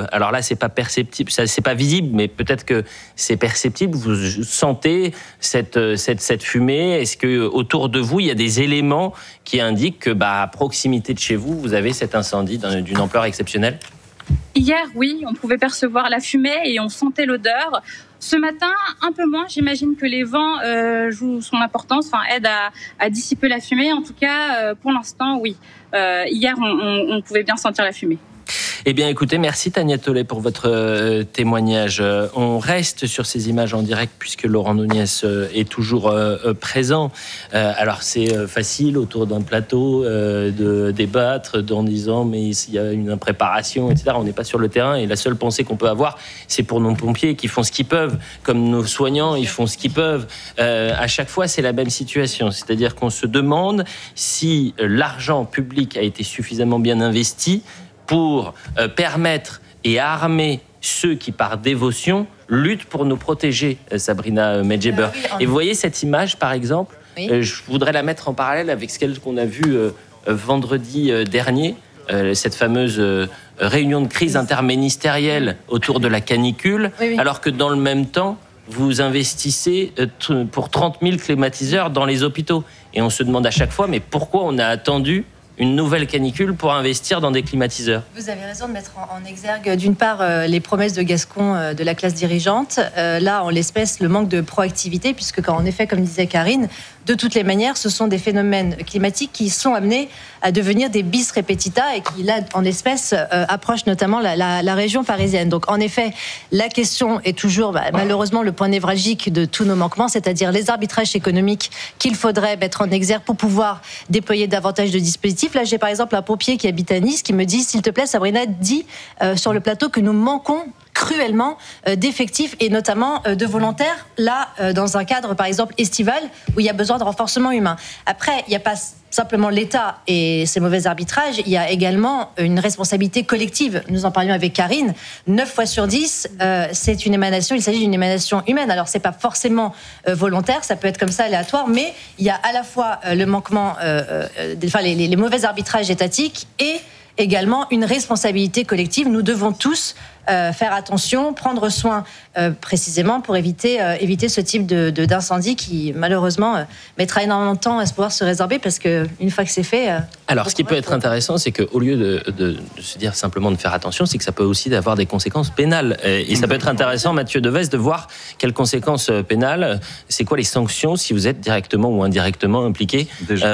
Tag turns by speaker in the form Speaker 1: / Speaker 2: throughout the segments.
Speaker 1: alors là, c'est pas perceptible, ça, c'est pas visible, mais peut-être que c'est perceptible. Vous sentez cette fumée. Est-ce que autour de vous, il y a des éléments qui indiquent que, à proximité de chez vous, vous avez cet incendie d'une ampleur exceptionnelle ?
Speaker 2: Hier, oui, on pouvait percevoir la fumée et on sentait l'odeur. Ce matin, un peu moins. J'imagine que les vents jouent son importance, aident à dissiper la fumée. En tout cas, pour l'instant, oui. Hier, on pouvait bien sentir la fumée.
Speaker 1: Eh bien, écoutez, merci Tania Tollet pour votre témoignage. On reste sur ces images en direct puisque Laurent Nunez est toujours présent. Alors, c'est facile autour d'un plateau de débattre en disant mais il y a une impréparation, etc. On n'est pas sur le terrain et la seule pensée qu'on peut avoir, c'est pour nos pompiers qui font ce qu'ils peuvent, comme nos soignants, ils font ce qu'ils peuvent. À chaque fois, c'est la même situation. C'est-à-dire qu'on se demande si l'argent public a été suffisamment bien investi pour permettre et armer ceux qui, par dévotion, luttent pour nous protéger, Sabrina Medjeber. Et vous voyez cette image, par exemple, je voudrais la mettre en parallèle avec celle qu'on a vue vendredi dernier, cette fameuse réunion de crise interministérielle autour de la canicule, alors que dans le même temps, vous investissez pour 30 000 climatiseurs dans les hôpitaux. Et on se demande à chaque fois, mais pourquoi on a attendu une nouvelle canicule pour investir dans des climatiseurs?
Speaker 3: Vous avez raison de mettre en exergue, d'une part, les promesses de Gascon de la classe dirigeante. Là, en l'espèce, le manque de proactivité, puisque, en effet, comme disait Karine, de toutes les manières, ce sont des phénomènes climatiques qui sont amenés à devenir des bis repetita et qui, là, en espèce, approchent notamment la région parisienne. Donc, en effet, la question est toujours, malheureusement, le point névralgique de tous nos manquements, c'est-à-dire les arbitrages économiques qu'il faudrait mettre en exergue pour pouvoir déployer davantage de dispositifs. Là, j'ai par exemple un pompier qui habite à Nice qui me dit, s'il te plaît, Sabrina, dis sur le plateau que nous manquons cruellement d'effectifs et notamment de volontaires, là, dans un cadre, par exemple, estival, où il y a besoin de renforcement humain. Après, il n'y a pas simplement l'État et ses mauvais arbitrages, il y a également une responsabilité collective. Nous en parlions avec Karine. 9 fois sur 10, c'est une émanation, il s'agit d'une émanation humaine. Alors, c'est pas forcément volontaire, ça peut être comme ça aléatoire, mais il y a à la fois le manquement, les mauvais arbitrages étatiques et également une responsabilité collective. Nous devons tous faire attention, prendre soin précisément pour éviter ce type d'incendie qui, malheureusement, mettra énormément de temps à pouvoir se résorber parce qu'une fois que c'est fait...
Speaker 1: Alors, ce qui peut être intéressant, c'est qu'au lieu de se dire simplement de faire attention, c'est que ça peut aussi avoir des conséquences pénales. Et ça peut être intéressant, Mathieu Devez, de voir quelles conséquences pénales, c'est quoi les sanctions si vous êtes directement ou indirectement impliqué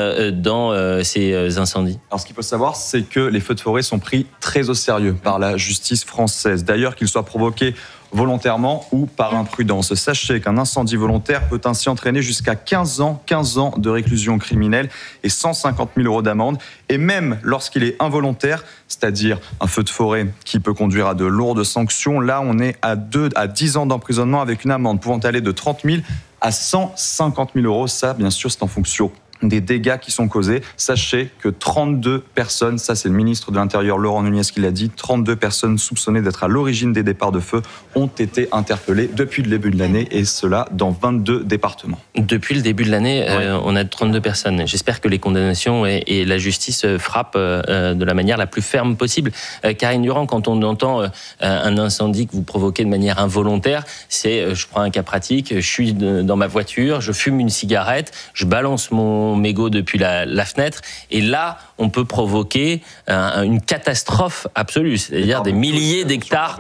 Speaker 1: dans ces incendies.
Speaker 4: Alors, ce qu'il faut savoir, c'est que les feux de forêt sont pris très au sérieux par la justice française. D'ailleurs, qu'ils soient provoqués volontairement ou par imprudence. Sachez qu'un incendie volontaire peut ainsi entraîner jusqu'à 15 ans de réclusion criminelle et 150 000 € d'amende. Et même lorsqu'il est involontaire, c'est-à-dire un feu de forêt qui peut conduire à de lourdes sanctions, là on est à 10 ans d'emprisonnement avec une amende pouvant aller de 30 000 à 150 000 €. Ça, bien sûr, c'est en fonction des dégâts qui sont causés. Sachez que 32 personnes, ça c'est le ministre de l'Intérieur Laurent Nunez qui l'a dit, 32 personnes soupçonnées d'être à l'origine des départs de feu ont été interpellées depuis le début de l'année et cela dans 22 départements.
Speaker 1: Depuis le début de l'année, on a 32 personnes. J'espère que les condamnations et la justice frappent de la manière la plus ferme possible. Karine Durand, quand on entend un incendie que vous provoquez de manière involontaire, c'est, je prends un cas pratique, je suis dans ma voiture, je fume une cigarette, je balance mon mégot depuis la fenêtre et là on peut provoquer une catastrophe absolue, c'est-à-dire des milliers d'hectares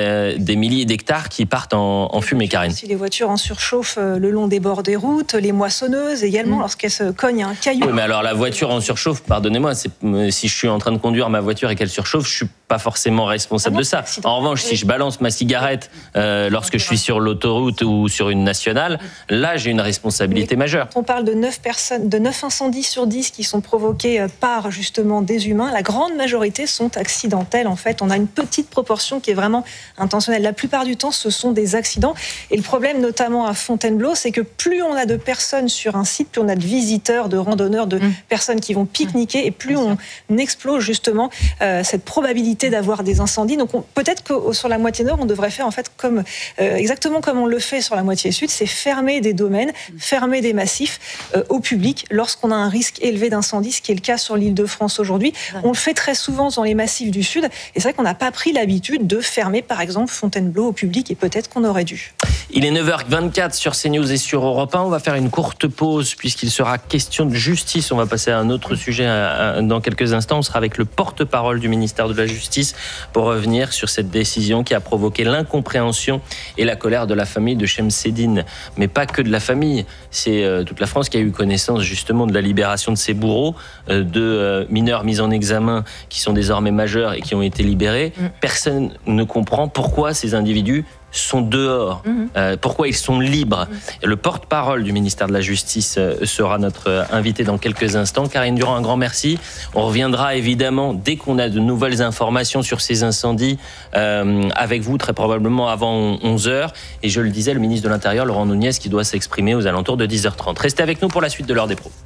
Speaker 1: qui partent en fumée, Karine.
Speaker 5: Si les voitures en surchauffe le long des bords des routes, les moissonneuses également lorsqu'elles se cognent à un caillou.
Speaker 1: Oui, mais alors la voiture en surchauffe, pardonnez-moi, si je suis en train de conduire ma voiture et qu'elle surchauffe, je suis pas forcément responsable de ça. En revanche, si je balance ma cigarette lorsque je suis sur l'autoroute ou sur une nationale, là j'ai une responsabilité majeure.
Speaker 5: On parle de 9 incendies sur 10 qui sont provoqués par justement des humains. La grande majorité sont accidentels. En fait, on a une petite proportion qui est vraiment intentionnelle. La plupart du temps, ce sont des accidents. Et le problème, notamment à Fontainebleau, c'est que plus on a de personnes sur un site, plus on a de visiteurs, de randonneurs, de personnes qui vont pique-niquer, et plus on explose justement cette probabilité d'avoir des incendies. Donc peut-être que sur la moitié nord, on devrait faire en fait exactement comme on le fait sur la moitié sud, c'est fermer des domaines, fermer des massifs au public public lorsqu'on a un risque élevé d'incendie, ce qui est le cas sur l'Île-de-France aujourd'hui. On le fait très souvent dans les massifs du Sud, et c'est vrai qu'on n'a pas pris l'habitude de fermer, par exemple, Fontainebleau au public, et peut-être qu'on aurait dû.
Speaker 1: Il est 9h24 sur CNews et sur Europe 1. On va faire une courte pause puisqu'il sera question de justice. On va passer à un autre sujet dans quelques instants. On sera avec le porte-parole du ministère de la Justice pour revenir sur cette décision qui a provoqué l'incompréhension et la colère de la famille de Chemseddine. Mais pas que de la famille. C'est toute la France qui a eu connaissance justement de la libération de ces bourreaux, de mineurs mis en examen qui sont désormais majeurs et qui ont été libérés. Personne ne comprend pourquoi ces individus sont dehors, pourquoi ils sont libres. Le porte-parole du ministère de la Justice sera notre invité dans quelques instants. Karine Durand, un grand merci. On reviendra évidemment dès qu'on a de nouvelles informations sur ces incendies avec vous, très probablement avant 11h. Et je le disais, le ministre de l'Intérieur, Laurent Nunez, qui doit s'exprimer aux alentours de 10h30. Restez avec nous pour la suite de l'heure des pros.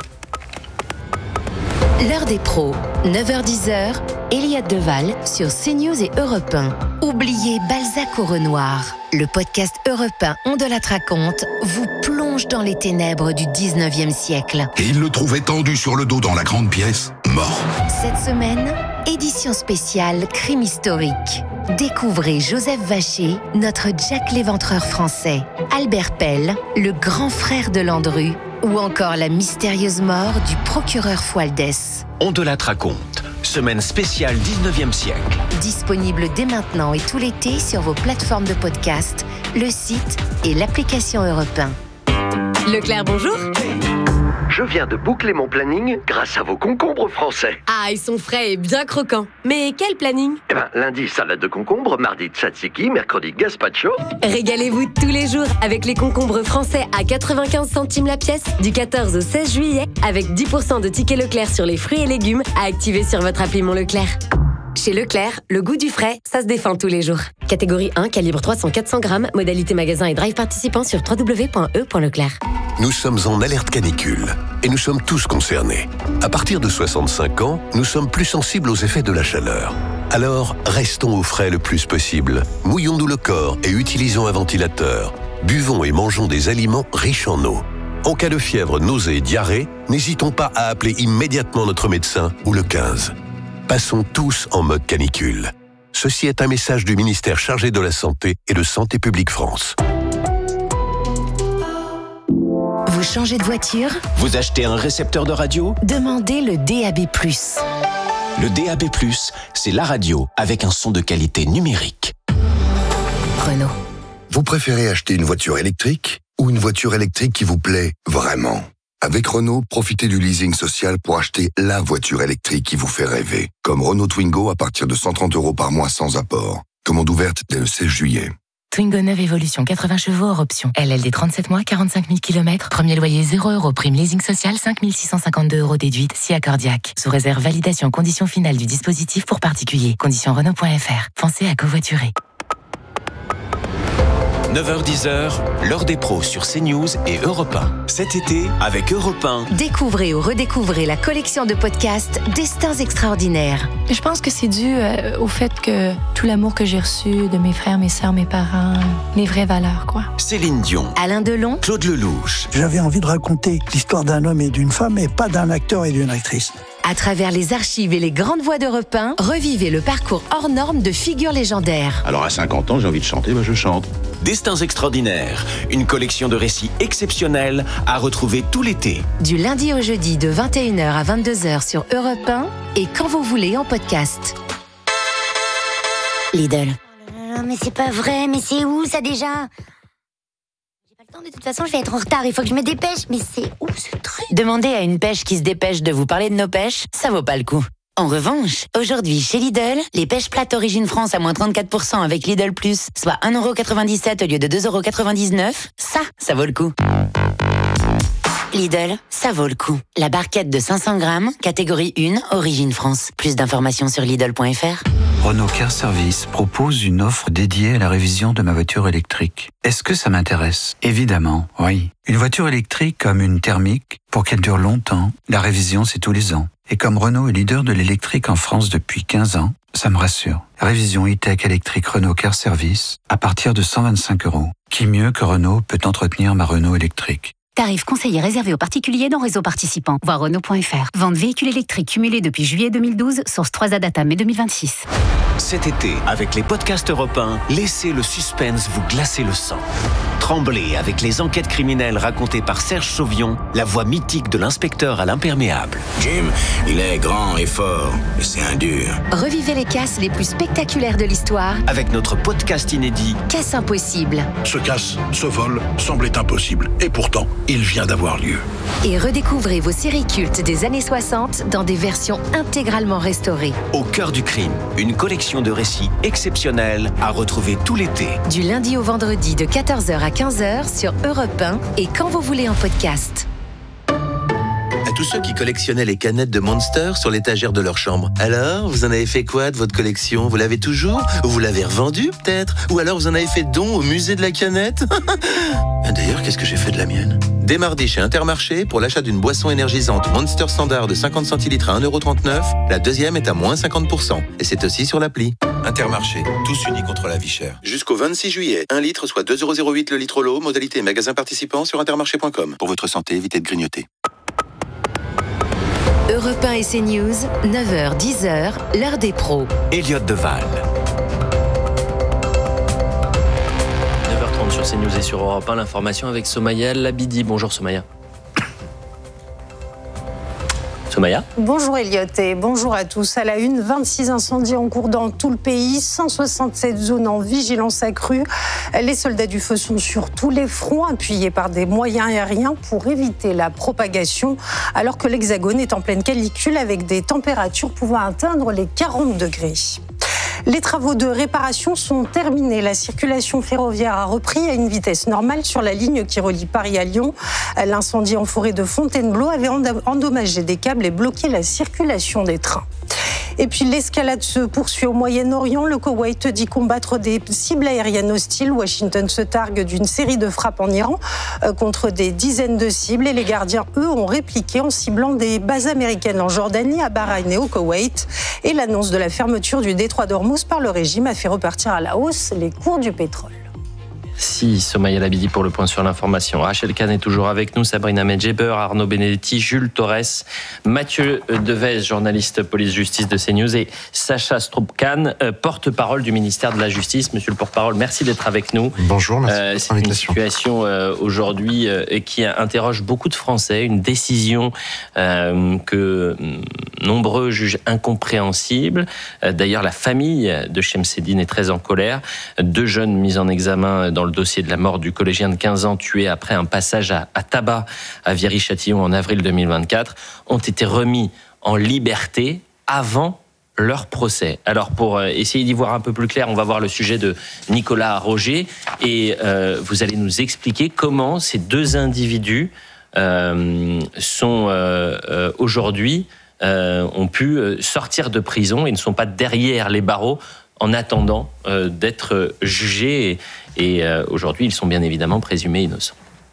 Speaker 6: L'heure des pros, 9h-10h, Elliott Deval sur CNews et Europe 1. Oubliez Balzac au Renoir. Le podcast Europe 1 On de la raconte vous plonge dans les ténèbres du 19e siècle.
Speaker 7: Et il le trouvait tendu sur le dos dans la grande pièce, mort.
Speaker 6: Cette semaine, édition spéciale crime historique. Découvrez Joseph Vacher, notre Jack l'Éventreur français, Albert Pell, le grand frère de Landru, ou encore la mystérieuse mort du procureur Fualdès.
Speaker 8: On de la raconte, semaine spéciale 19e siècle.
Speaker 6: Disponible dès maintenant et tout l'été sur vos plateformes de podcast, le site et l'application Europe 1.
Speaker 9: Leclerc, bonjour.
Speaker 10: Je viens de boucler mon planning grâce à vos concombres français.
Speaker 9: Ah, ils sont frais et bien croquants. Mais quel planning ?
Speaker 10: Lundi, salade de concombres, mardi, tzatziki, mercredi, gazpacho.
Speaker 9: Régalez-vous tous les jours avec les concombres français à 95 centimes la pièce du 14 au 16 juillet avec 10% de tickets Leclerc sur les fruits et légumes à activer sur votre appli Mon Leclerc. Chez Leclerc, le goût du frais, ça se défend tous les jours. Catégorie 1, calibre 300-400 grammes, modalité magasin et drive participant sur www.e.leclerc.
Speaker 7: Nous sommes en alerte canicule et nous sommes tous concernés. À partir de 65 ans, nous sommes plus sensibles aux effets de la chaleur. Alors, restons au frais le plus possible. Mouillons-nous le corps et utilisons un ventilateur. Buvons et mangeons des aliments riches en eau. En cas de fièvre, nausées et diarrhée, n'hésitons pas à appeler immédiatement notre médecin ou le 15. Passons tous en mode canicule. Ceci est un message du ministère chargé de la Santé et de Santé publique France.
Speaker 6: Vous changez de voiture ?
Speaker 8: Vous achetez un récepteur de radio ?
Speaker 6: Demandez le DAB+.
Speaker 8: Le DAB+, c'est la radio avec un son de qualité numérique.
Speaker 6: Renault.
Speaker 7: Vous préférez acheter une voiture électrique ou une voiture électrique qui vous plaît vraiment ? Avec Renault, profitez du leasing social pour acheter la voiture électrique qui vous fait rêver. Comme Renault Twingo à partir de 130 € par mois sans apport. Commande ouverte dès le 16 juillet.
Speaker 11: Twingo 9 Evolution, 80 chevaux hors option. LLD 37 mois, 45 000 km. Premier loyer 0 €. Prime leasing social, 5 652 € déduite, si accordiaque. Sous réserve validation conditions finales du dispositif pour particuliers. Conditions Renault.fr. Pensez à covoiturer.
Speaker 8: 9h-10h, l'heure des pros sur CNews et Europe 1. Cet été, avec Europe 1.
Speaker 6: Découvrez ou redécouvrez la collection de podcasts Destins extraordinaires.
Speaker 12: Je pense que c'est dû au fait que tout l'amour que j'ai reçu de mes frères, mes sœurs, mes parents, les vraies valeurs, quoi.
Speaker 8: Céline Dion.
Speaker 6: Alain Delon.
Speaker 8: Claude Lelouch.
Speaker 13: J'avais envie de raconter l'histoire d'un homme et d'une femme, et pas d'un acteur et d'une actrice.
Speaker 6: À travers les archives et les grandes voix d'Europe 1, revivez le parcours hors norme de figures légendaires.
Speaker 7: Alors à 50 ans, j'ai envie de chanter, je chante.
Speaker 8: Destins extraordinaires, une collection de récits exceptionnels à retrouver tout l'été.
Speaker 6: Du lundi au jeudi de 21h à 22h sur Europe 1 et quand vous voulez en podcast. Lidl.
Speaker 14: Mais c'est pas vrai, mais c'est où ça déjà ? J'ai pas le temps, de toute façon je vais être en retard, il faut que je me dépêche, mais c'est où ce truc ?
Speaker 11: Demandez à une pêche qui se dépêche de vous parler de nos pêches, ça vaut pas le coup. En revanche, aujourd'hui chez Lidl, les pêches plates Origine France à moins 34% avec Lidl+, soit 1,97 € au lieu de 2,99 €, ça vaut le coup. Lidl, ça vaut le coup. La barquette de 500 grammes, catégorie 1, Origine France. Plus d'informations sur Lidl.fr.
Speaker 15: Renault Car Service propose une offre dédiée à la révision de ma voiture électrique. Est-ce que ça m'intéresse ? Évidemment, oui. Une voiture électrique comme une thermique, pour qu'elle dure longtemps, la révision c'est tous les ans. Et comme Renault est leader de l'électrique en France depuis 15 ans, ça me rassure. Révision e-tech électrique Renault Car Service à partir de 125 €. Qui mieux que Renault peut entretenir ma Renault électrique ?
Speaker 16: Tarif conseillé réservé aux particuliers dans réseau participant. Voir Renault.fr. Vente véhicule électrique cumulée depuis juillet 2012. Source 3A Data mai 2026.
Speaker 8: Cet été, avec les podcasts Europe 1, laissez le suspense vous glacer le sang. Tremblez avec les enquêtes criminelles racontées par Serge Sauvion, la voix mythique de l'inspecteur à l'imperméable.
Speaker 17: Jim, il est grand et fort, mais c'est un dur.
Speaker 6: Revivez les casses les plus spectaculaires de l'histoire
Speaker 8: avec notre podcast inédit
Speaker 6: Casse impossible.
Speaker 17: Ce casse, ce vol, semblait impossible. Et pourtant, il vient d'avoir lieu.
Speaker 6: Et redécouvrez vos séries cultes des années 60 dans des versions intégralement restaurées.
Speaker 8: Au cœur du crime, une collection de récits exceptionnels à retrouver tout l'été.
Speaker 6: Du lundi au vendredi de 14h à 15h sur Europe 1 et quand vous voulez en podcast.
Speaker 18: À tous ceux qui collectionnaient les canettes de Monster sur l'étagère de leur chambre. Alors, vous en avez fait quoi de votre collection? Vous l'avez toujours? Ou vous l'avez revendue, peut-être? Ou alors vous en avez fait don au musée de la canette? D'ailleurs, qu'est-ce que j'ai fait de la mienne? Dès mardi chez Intermarché, pour l'achat d'une boisson énergisante Monster Standard de 50 centilitres à 1,39 €, la deuxième est à moins 50%. Et c'est aussi sur l'appli. Intermarché, tous unis contre la vie chère. Jusqu'au 26 juillet, 1 litre soit 2,08 € le litre l'eau, modalité magasin participant sur intermarché.com. Pour votre santé, évitez de grignoter.
Speaker 6: Europe 1 et CNews, 9h, 10h, l'heure des pros.
Speaker 8: Elliott Deval.
Speaker 1: 9h30 sur CNews et sur Europe 1, l'information avec Somaya Labidi. Bonjour Somaya. Somaya.
Speaker 19: Bonjour Elliott et bonjour à tous. À la une, 26 incendies en cours dans tout le pays, 167 zones en vigilance accrue. Les soldats du feu sont sur tous les fronts, appuyés par des moyens aériens pour éviter la propagation, alors que l'Hexagone est en pleine canicule avec des températures pouvant atteindre les 40 degrés. Les travaux de réparation sont terminés. La circulation ferroviaire a repris à une vitesse normale sur la ligne qui relie Paris à Lyon. L'incendie en forêt de Fontainebleau avait endommagé des câbles et bloqué la circulation des trains. Et puis l'escalade se poursuit au Moyen-Orient. Le Koweït dit combattre des cibles aériennes hostiles. Washington se targue d'une série de frappes en Iran contre des dizaines de cibles. Et les gardiens, eux, ont répliqué en ciblant des bases américaines en Jordanie, à Bahreïn et au Koweït. Et l'annonce de la fermeture du détroit d'Ormuz par le régime a fait repartir à la hausse les cours du pétrole.
Speaker 1: Merci Somaya Labidi pour le point sur l'information. Rachel Kahn est toujours avec nous, Sabrina Medjeber, Arnaud Benedetti, Jules Torres, Mathieu Devez, journaliste police-justice de CNews, et Sacha Stroop-Kahn, porte-parole du ministère de la Justice. Monsieur le porte-parole, merci d'être avec nous.
Speaker 20: Bonjour, merci
Speaker 1: pour l'invitation. C'est une situation aujourd'hui qui interroge beaucoup de Français, une décision que nombreux jugent incompréhensible. D'ailleurs, la famille de Chemseddine est très en colère. 2 jeunes mis en examen dans le dossier de la mort du collégien de 15 ans tué après un passage à tabac à Viry-Châtillon en avril 2024 ont été remis en liberté avant leur procès. Alors pour essayer d'y voir un peu plus clair, on va voir le sujet de Nicolas Roger et vous allez nous expliquer comment ces 2 individus sont aujourd'hui ont pu sortir de prison et ne sont pas derrière les barreaux en attendant d'être jugés. Et aujourd'hui, ils sont bien évidemment présumés innocents.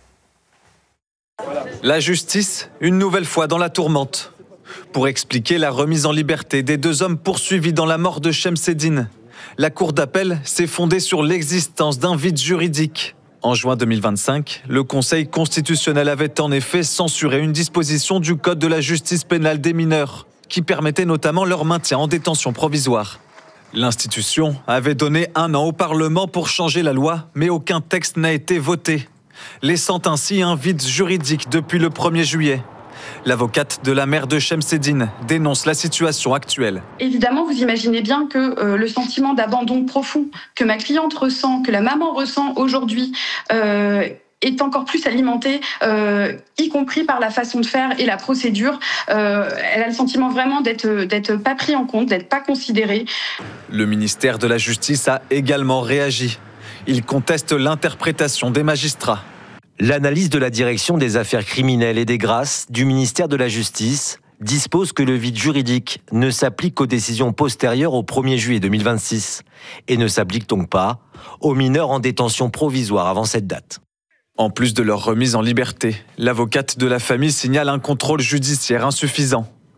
Speaker 21: La justice, une nouvelle fois dans la tourmente. Pour expliquer la remise en liberté des 2 hommes poursuivis dans la mort de Chemseddine, la Cour d'appel s'est fondée sur l'existence d'un vide juridique. En juin 2025, le Conseil constitutionnel avait en effet censuré une disposition du Code de la justice pénale des mineurs, qui permettait notamment leur maintien en détention provisoire. L'institution avait donné 1 an au Parlement pour changer la loi, mais aucun texte n'a été voté, laissant ainsi un vide juridique depuis le 1er juillet. L'avocate de la mère de Chemseddine dénonce la situation actuelle.
Speaker 22: Évidemment, vous imaginez bien que le sentiment d'abandon profond que ma cliente ressent, que la maman ressent aujourd'hui, est encore plus alimentée, y compris par la façon de faire et la procédure. Elle a le sentiment vraiment d'être pas pris en compte, d'être pas considérée.
Speaker 21: Le ministère de la Justice a également réagi. Il conteste l'interprétation des magistrats.
Speaker 23: L'analyse de la direction des affaires criminelles et des grâces du ministère de la Justice dispose que le vide juridique ne s'applique qu'aux décisions postérieures au 1er juillet 2026 et ne s'applique donc pas aux mineurs en détention provisoire avant cette date.
Speaker 21: En plus de leur remise en liberté, l'avocate de la famille signale un contrôle judiciaire insuffisant.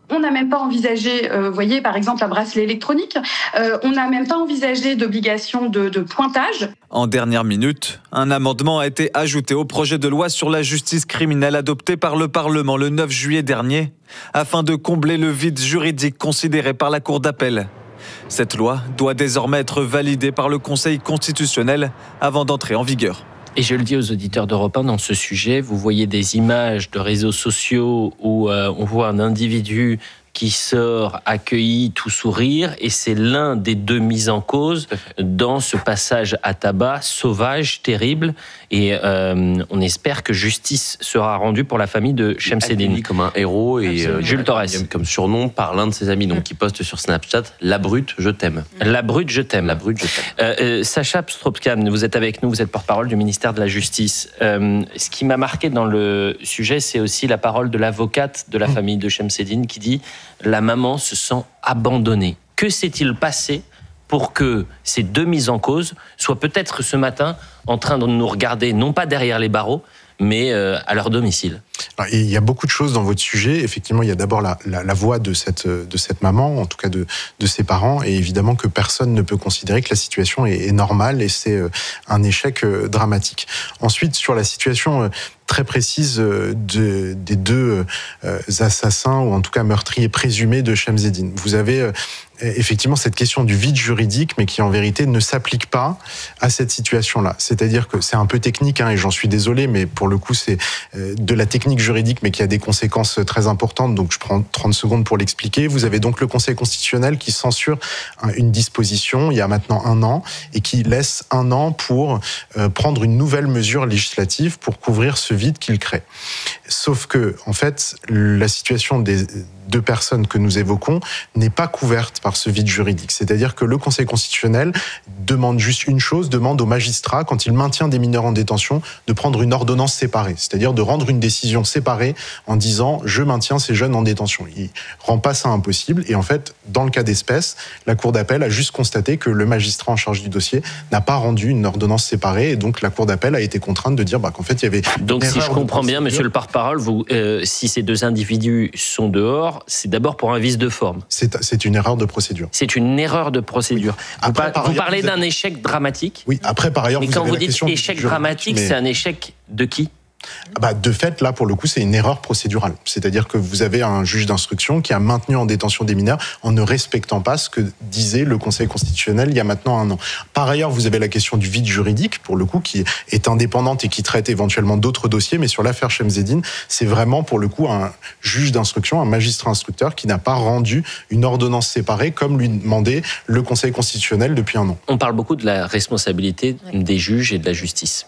Speaker 22: On n'a même pas envisagé, vous voyez, par exemple, un bracelet électronique. On n'a même pas envisagé d'obligation de pointage.
Speaker 21: En dernière minute, un amendement a été ajouté au projet de loi sur la justice criminelle adopté par le Parlement le 9 juillet dernier, afin de combler le vide juridique considéré par la Cour d'appel. Cette loi doit désormais être validée par le Conseil constitutionnel avant d'entrer en vigueur.
Speaker 1: Et je le dis aux auditeurs d'Europe 1, dans ce sujet, vous voyez des images de réseaux sociaux où on voit un individu qui sort accueilli, tout sourire, et c'est l'un des deux mis en cause dans ce passage à tabac sauvage, terrible, et on espère que justice sera rendue pour la famille de Shemseddine.
Speaker 2: Accueilli comme un héros et
Speaker 1: Jules Torres.
Speaker 2: Comme surnom par l'un de ses amis, donc qui poste sur Snapchat « La brute, je t'aime ».
Speaker 1: La brute, je t'aime.
Speaker 2: La brute, je t'aime.
Speaker 1: Sacha Strauss-Kahn, vous êtes avec nous, vous êtes porte-parole du ministère de la Justice. Ce qui m'a marqué dans le sujet, c'est aussi la parole de l'avocate de la famille de Shemseddine qui dit « La maman se sent abandonnée ». Que s'est-il passé pour que ces deux mises en cause soient peut-être ce matin en train de nous regarder, non pas derrière les barreaux, mais à leur domicile?
Speaker 3: Alors, il y a beaucoup de choses dans votre sujet. Effectivement, il y a d'abord la voix de cette maman, en tout cas de ses parents, et évidemment que personne ne peut considérer que la situation est normale et c'est un échec dramatique. Ensuite, sur la situation très précise des deux assassins, ou en tout cas meurtriers présumés de Shemseddine. Vous avez effectivement cette question du vide juridique, mais qui en vérité ne s'applique pas à cette situation-là. C'est-à-dire que c'est un peu technique, et j'en suis désolé, mais pour le coup c'est de la technique juridique, mais qui a des conséquences très importantes, donc je prends 30 secondes pour l'expliquer. Vous avez donc le Conseil constitutionnel qui censure une disposition il y a maintenant 1 an, et qui laisse 1 an pour prendre une nouvelle mesure législative pour couvrir ce vide qu'il crée. Sauf que, en fait, la situation des deux personnes que nous évoquons n'est pas couverte par ce vide juridique. C'est-à-dire que le Conseil constitutionnel demande juste une chose, demande au magistrat, quand il maintient des mineurs en détention, de prendre une ordonnance séparée, c'est-à-dire de rendre une décision séparée en disant « je maintiens ces jeunes en détention ». Il rend pas ça impossible, et en fait, dans le cas d'espèce, la Cour d'appel a juste constaté que le magistrat en charge du dossier n'a pas rendu une ordonnance séparée, et donc la Cour d'appel a été contrainte de dire qu'en fait, il y avait...
Speaker 1: Donc si je comprends bien, monsieur le porte-parole, si ces deux individus sont dehors, c'est d'abord pour un vice de forme.
Speaker 3: C'est une erreur de procédure.
Speaker 1: C'est une erreur de procédure.
Speaker 3: Oui.
Speaker 1: Vous parlez d'un échec dramatique.
Speaker 3: Oui, après, par ailleurs,
Speaker 1: mais quand vous dites échec dramatique, c'est un échec de qui ?
Speaker 3: De fait, là, pour le coup, c'est une erreur procédurale. C'est-à-dire que vous avez un juge d'instruction qui a maintenu en détention des mineurs en ne respectant pas ce que disait le Conseil constitutionnel il y a maintenant 1 an. Par ailleurs, vous avez la question du vide juridique, pour le coup, qui est indépendante et qui traite éventuellement d'autres dossiers, mais sur l'affaire Shemseddine, c'est vraiment, pour le coup, un juge d'instruction, un magistrat instructeur qui n'a pas rendu une ordonnance séparée, comme lui demandait le Conseil constitutionnel depuis 1 an.
Speaker 1: On parle beaucoup de la responsabilité des juges et de la justice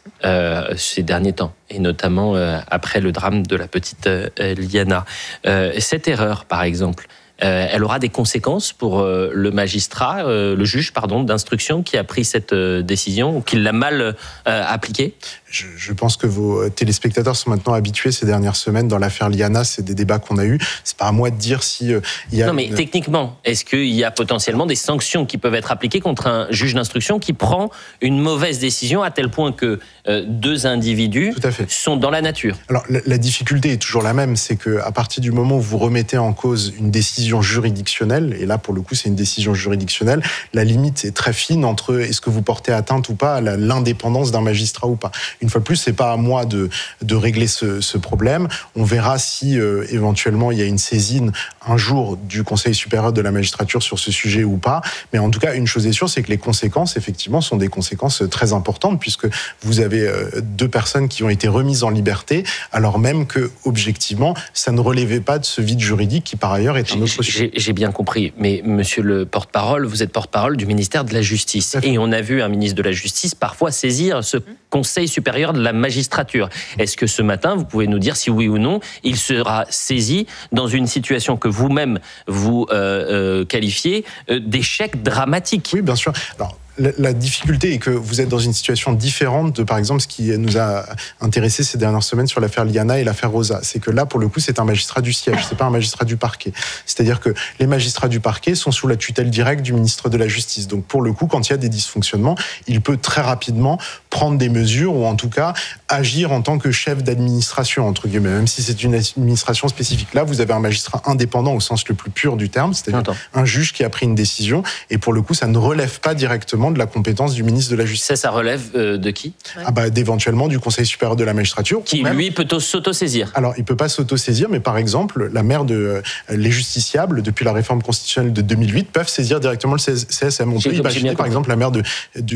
Speaker 1: ces derniers temps, et notamment après le drame de la petite Liana. Cette erreur, par exemple, elle aura des conséquences pour le magistrat, le juge, d'instruction qui a pris cette décision ou qui l'a mal appliquée?
Speaker 3: Je pense que vos téléspectateurs sont maintenant habitués ces dernières semaines dans l'affaire Liana. C'est des débats qu'on a eus. C'est pas à moi de dire si il y a.
Speaker 1: Non, mais techniquement, est-ce qu'il y a potentiellement des sanctions qui peuvent être appliquées contre un juge d'instruction qui prend une mauvaise décision à tel point que deux individus sont dans la nature?
Speaker 3: Alors la difficulté est toujours la même, c'est que à partir du moment où vous remettez en cause une décision juridictionnelle, et là pour le coup c'est une décision juridictionnelle, la limite est très fine entre est-ce que vous portez atteinte ou pas à l'indépendance d'un magistrat ou pas. Une fois de plus, c'est pas à moi de régler ce problème. On verra si éventuellement il y a une saisine un jour du Conseil supérieur de la magistrature sur ce sujet ou pas. Mais en tout cas, une chose est sûre, c'est que les conséquences, effectivement, sont des conséquences très importantes, puisque vous avez deux personnes qui ont été remises en liberté, alors même que, objectivement, ça ne relevait pas de ce vide juridique qui, par ailleurs, est un autre sujet.
Speaker 1: J'ai bien compris, mais monsieur le porte-parole, vous êtes porte-parole du ministère de la Justice. Et on a vu un ministre de la Justice parfois saisir ce Conseil supérieur de la magistrature. Est-ce que ce matin, vous pouvez nous dire si oui ou non, il sera saisi dans une situation que vous-même vous qualifiez d'échec dramatique?
Speaker 3: Oui, bien sûr. Alors, la difficulté est que vous êtes dans une situation différente de, par exemple, ce qui nous a intéressé ces dernières semaines sur l'affaire Liana et l'affaire Rosa. C'est que là, pour le coup, c'est un magistrat du siège, c'est pas un magistrat du parquet. C'est-à-dire que les magistrats du parquet sont sous la tutelle directe du ministre de la Justice. Donc, pour le coup, quand il y a des dysfonctionnements, il peut très rapidement prendre des mesures ou en tout cas agir en tant que chef d'administration, entre guillemets, même si c'est une administration spécifique. Là, vous avez un magistrat indépendant au sens le plus pur du terme, c'est-à-dire un juge qui a pris une décision, et pour le coup, ça ne relève pas directement de la compétence du ministre de la Justice.
Speaker 1: Ça relève de qui ?
Speaker 3: D'éventuellement du Conseil supérieur de la magistrature.
Speaker 1: Qui, lui, peut s'autosaisir.
Speaker 3: Alors, il ne peut pas s'autosaisir, mais par exemple, la mère les justiciables, depuis la réforme constitutionnelle de 2008, peuvent saisir directement le CSM. On peut imaginer, par exemple, la mère de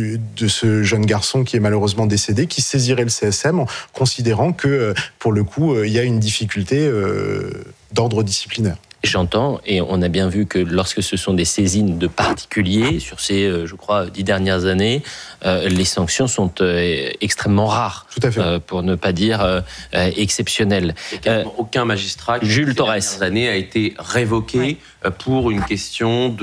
Speaker 3: ce jeune garçon qui est malheureusement décédé, qui saisirait le CSM en considérant que, pour le coup, il y a une difficulté d'ordre disciplinaire.
Speaker 1: J'entends, et on a bien vu que lorsque ce sont des saisines de particuliers, sur ces, je crois, 10 dernières années, les sanctions sont extrêmement rares.
Speaker 3: Tout à fait.
Speaker 1: Pour ne pas dire exceptionnelles.
Speaker 2: Aucun magistrat qui,
Speaker 1: Jules Torres,
Speaker 2: ces années, a été révoqué pour une question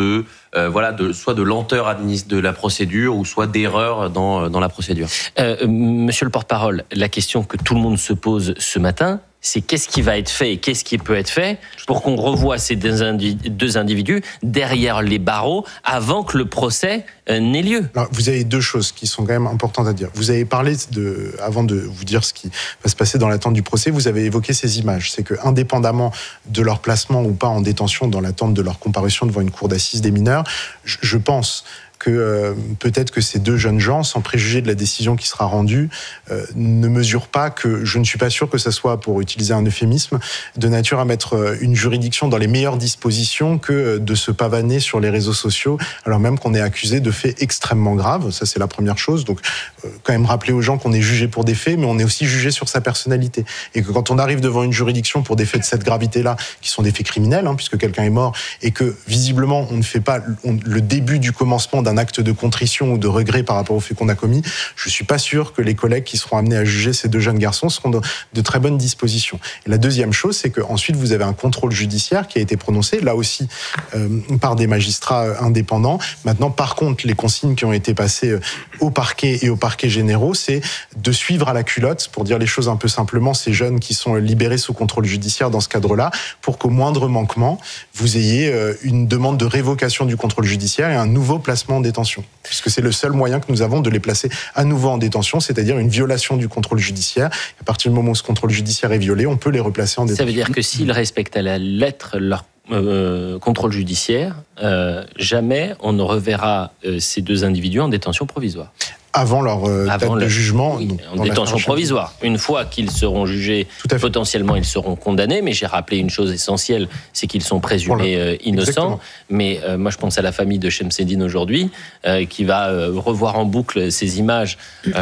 Speaker 2: soit de lenteur de la procédure, ou soit d'erreur dans la procédure.
Speaker 1: Monsieur le porte-parole, la question que tout le monde se pose ce matin, c'est qu'est-ce qui va être fait et qu'est-ce qui peut être fait pour qu'on revoie ces deux individus derrière les barreaux avant que le procès n'ait lieu.
Speaker 3: Alors, vous avez deux choses qui sont quand même importantes à dire. Vous avez parlé avant de vous dire ce qui va se passer dans l'attente du procès, vous avez évoqué ces images. C'est que, indépendamment de leur placement ou pas en détention dans l'attente de leur comparution devant une cour d'assises des mineurs, je pense que peut-être que ces deux jeunes gens, sans préjuger de la décision qui sera rendue, ne mesurent pas que, je ne suis pas sûr que ça soit, pour utiliser un euphémisme, de nature à mettre une juridiction dans les meilleures dispositions que de se pavaner sur les réseaux sociaux, alors même qu'on est accusé de faits extrêmement graves. Ça, c'est la première chose. Donc, quand même rappeler aux gens qu'on est jugé pour des faits, mais on est aussi jugé sur sa personnalité. Et que quand on arrive devant une juridiction pour des faits de cette gravité-là, qui sont des faits criminels, puisque quelqu'un est mort, et que, visiblement, on ne fait pas le début du commencement d'un acte de contrition ou de regret par rapport au fait qu'on a commis, je suis pas sûr que les collègues qui seront amenés à juger ces deux jeunes garçons seront de très bonnes dispositions. Et la deuxième chose, c'est qu'ensuite vous avez un contrôle judiciaire qui a été prononcé, là aussi par des magistrats indépendants. Maintenant, par contre, les consignes qui ont été passées au parquet et au parquet généraux, c'est de suivre à la culotte, pour dire les choses un peu simplement, ces jeunes qui sont libérés sous contrôle judiciaire dans ce cadre-là, pour qu'au moindre manquement, vous ayez une demande de révocation du contrôle judiciaire et un nouveau placement en détention. Puisque c'est le seul moyen que nous avons de les placer à nouveau en détention, c'est-à-dire une violation du contrôle judiciaire. À partir du moment où ce contrôle judiciaire est violé, on peut les replacer en détention.
Speaker 1: Ça veut dire que s'ils respectent à la lettre leur contrôle judiciaire, jamais on ne reverra ces deux individus en détention provisoire.
Speaker 3: Avant leur date de jugement.
Speaker 1: Oui, en détention provisoire. Une fois qu'ils seront jugés, potentiellement ils seront condamnés, mais j'ai rappelé une chose essentielle, c'est qu'ils sont présumés innocents. Exactement. Mais moi je pense à la famille de Chemseddine aujourd'hui, qui va revoir en boucle ces images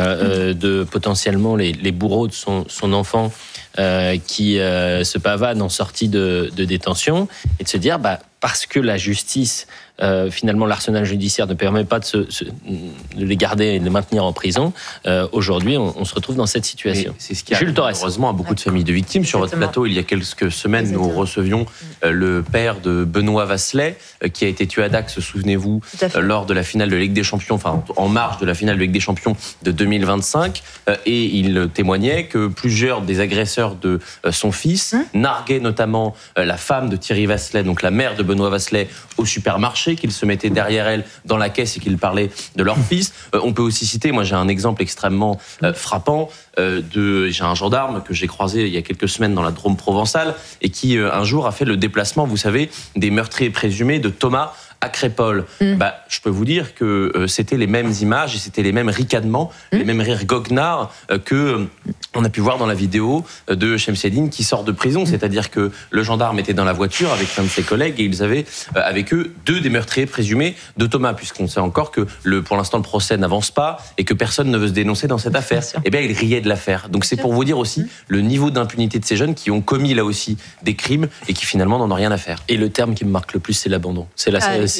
Speaker 1: de potentiellement les bourreaux de son enfant qui se pavanent en sortie de détention, et de se dire, parce que la justice, finalement l'arsenal judiciaire ne permet pas de les garder et de les maintenir en prison, aujourd'hui on se retrouve dans cette situation.
Speaker 2: Mais c'est ce qui arrive malheureusement à beaucoup de familles de victimes. Sur votre plateau, il y a quelques semaines, nous recevions le père de Benoît Vasselet, qui a été tué à Dax, souvenez-vous, lors de la finale de Ligue des Champions, enfin en marge de la finale de Ligue des Champions de 2025, et il témoignait que plusieurs des agresseurs de son fils narguaient notamment la femme de Thierry Vasselet, donc la mère de Benoît Vasselet, au supermarché, qu'ils se mettaient derrière elle dans la caisse et qu'ils parlaient de leur fils. On peut aussi citer, moi j'ai un exemple extrêmement frappant, j'ai un gendarme que j'ai croisé il y a quelques semaines dans la Drôme provençale et qui un jour a fait le déplacement, vous savez, des meurtriers présumés de Thomas à Crépol. Je peux vous dire que c'était les mêmes images et c'était les mêmes ricanements, les mêmes rires goguenards que on a pu voir dans la vidéo de Chemseddine qui sort de prison. C'est-à-dire que le gendarme était dans la voiture avec un de ses collègues et ils avaient avec eux deux des meurtriers présumés de Thomas, puisqu'on sait encore que pour l'instant le procès n'avance pas et que personne ne veut se dénoncer dans cette affaire. Eh bien, ils riaient de l'affaire. Donc c'est pour vous dire aussi le niveau d'impunité de ces jeunes qui ont commis là aussi des crimes et qui finalement n'en ont rien à faire.
Speaker 1: Et le terme qui me marque le plus, c'est l'abandon. C'est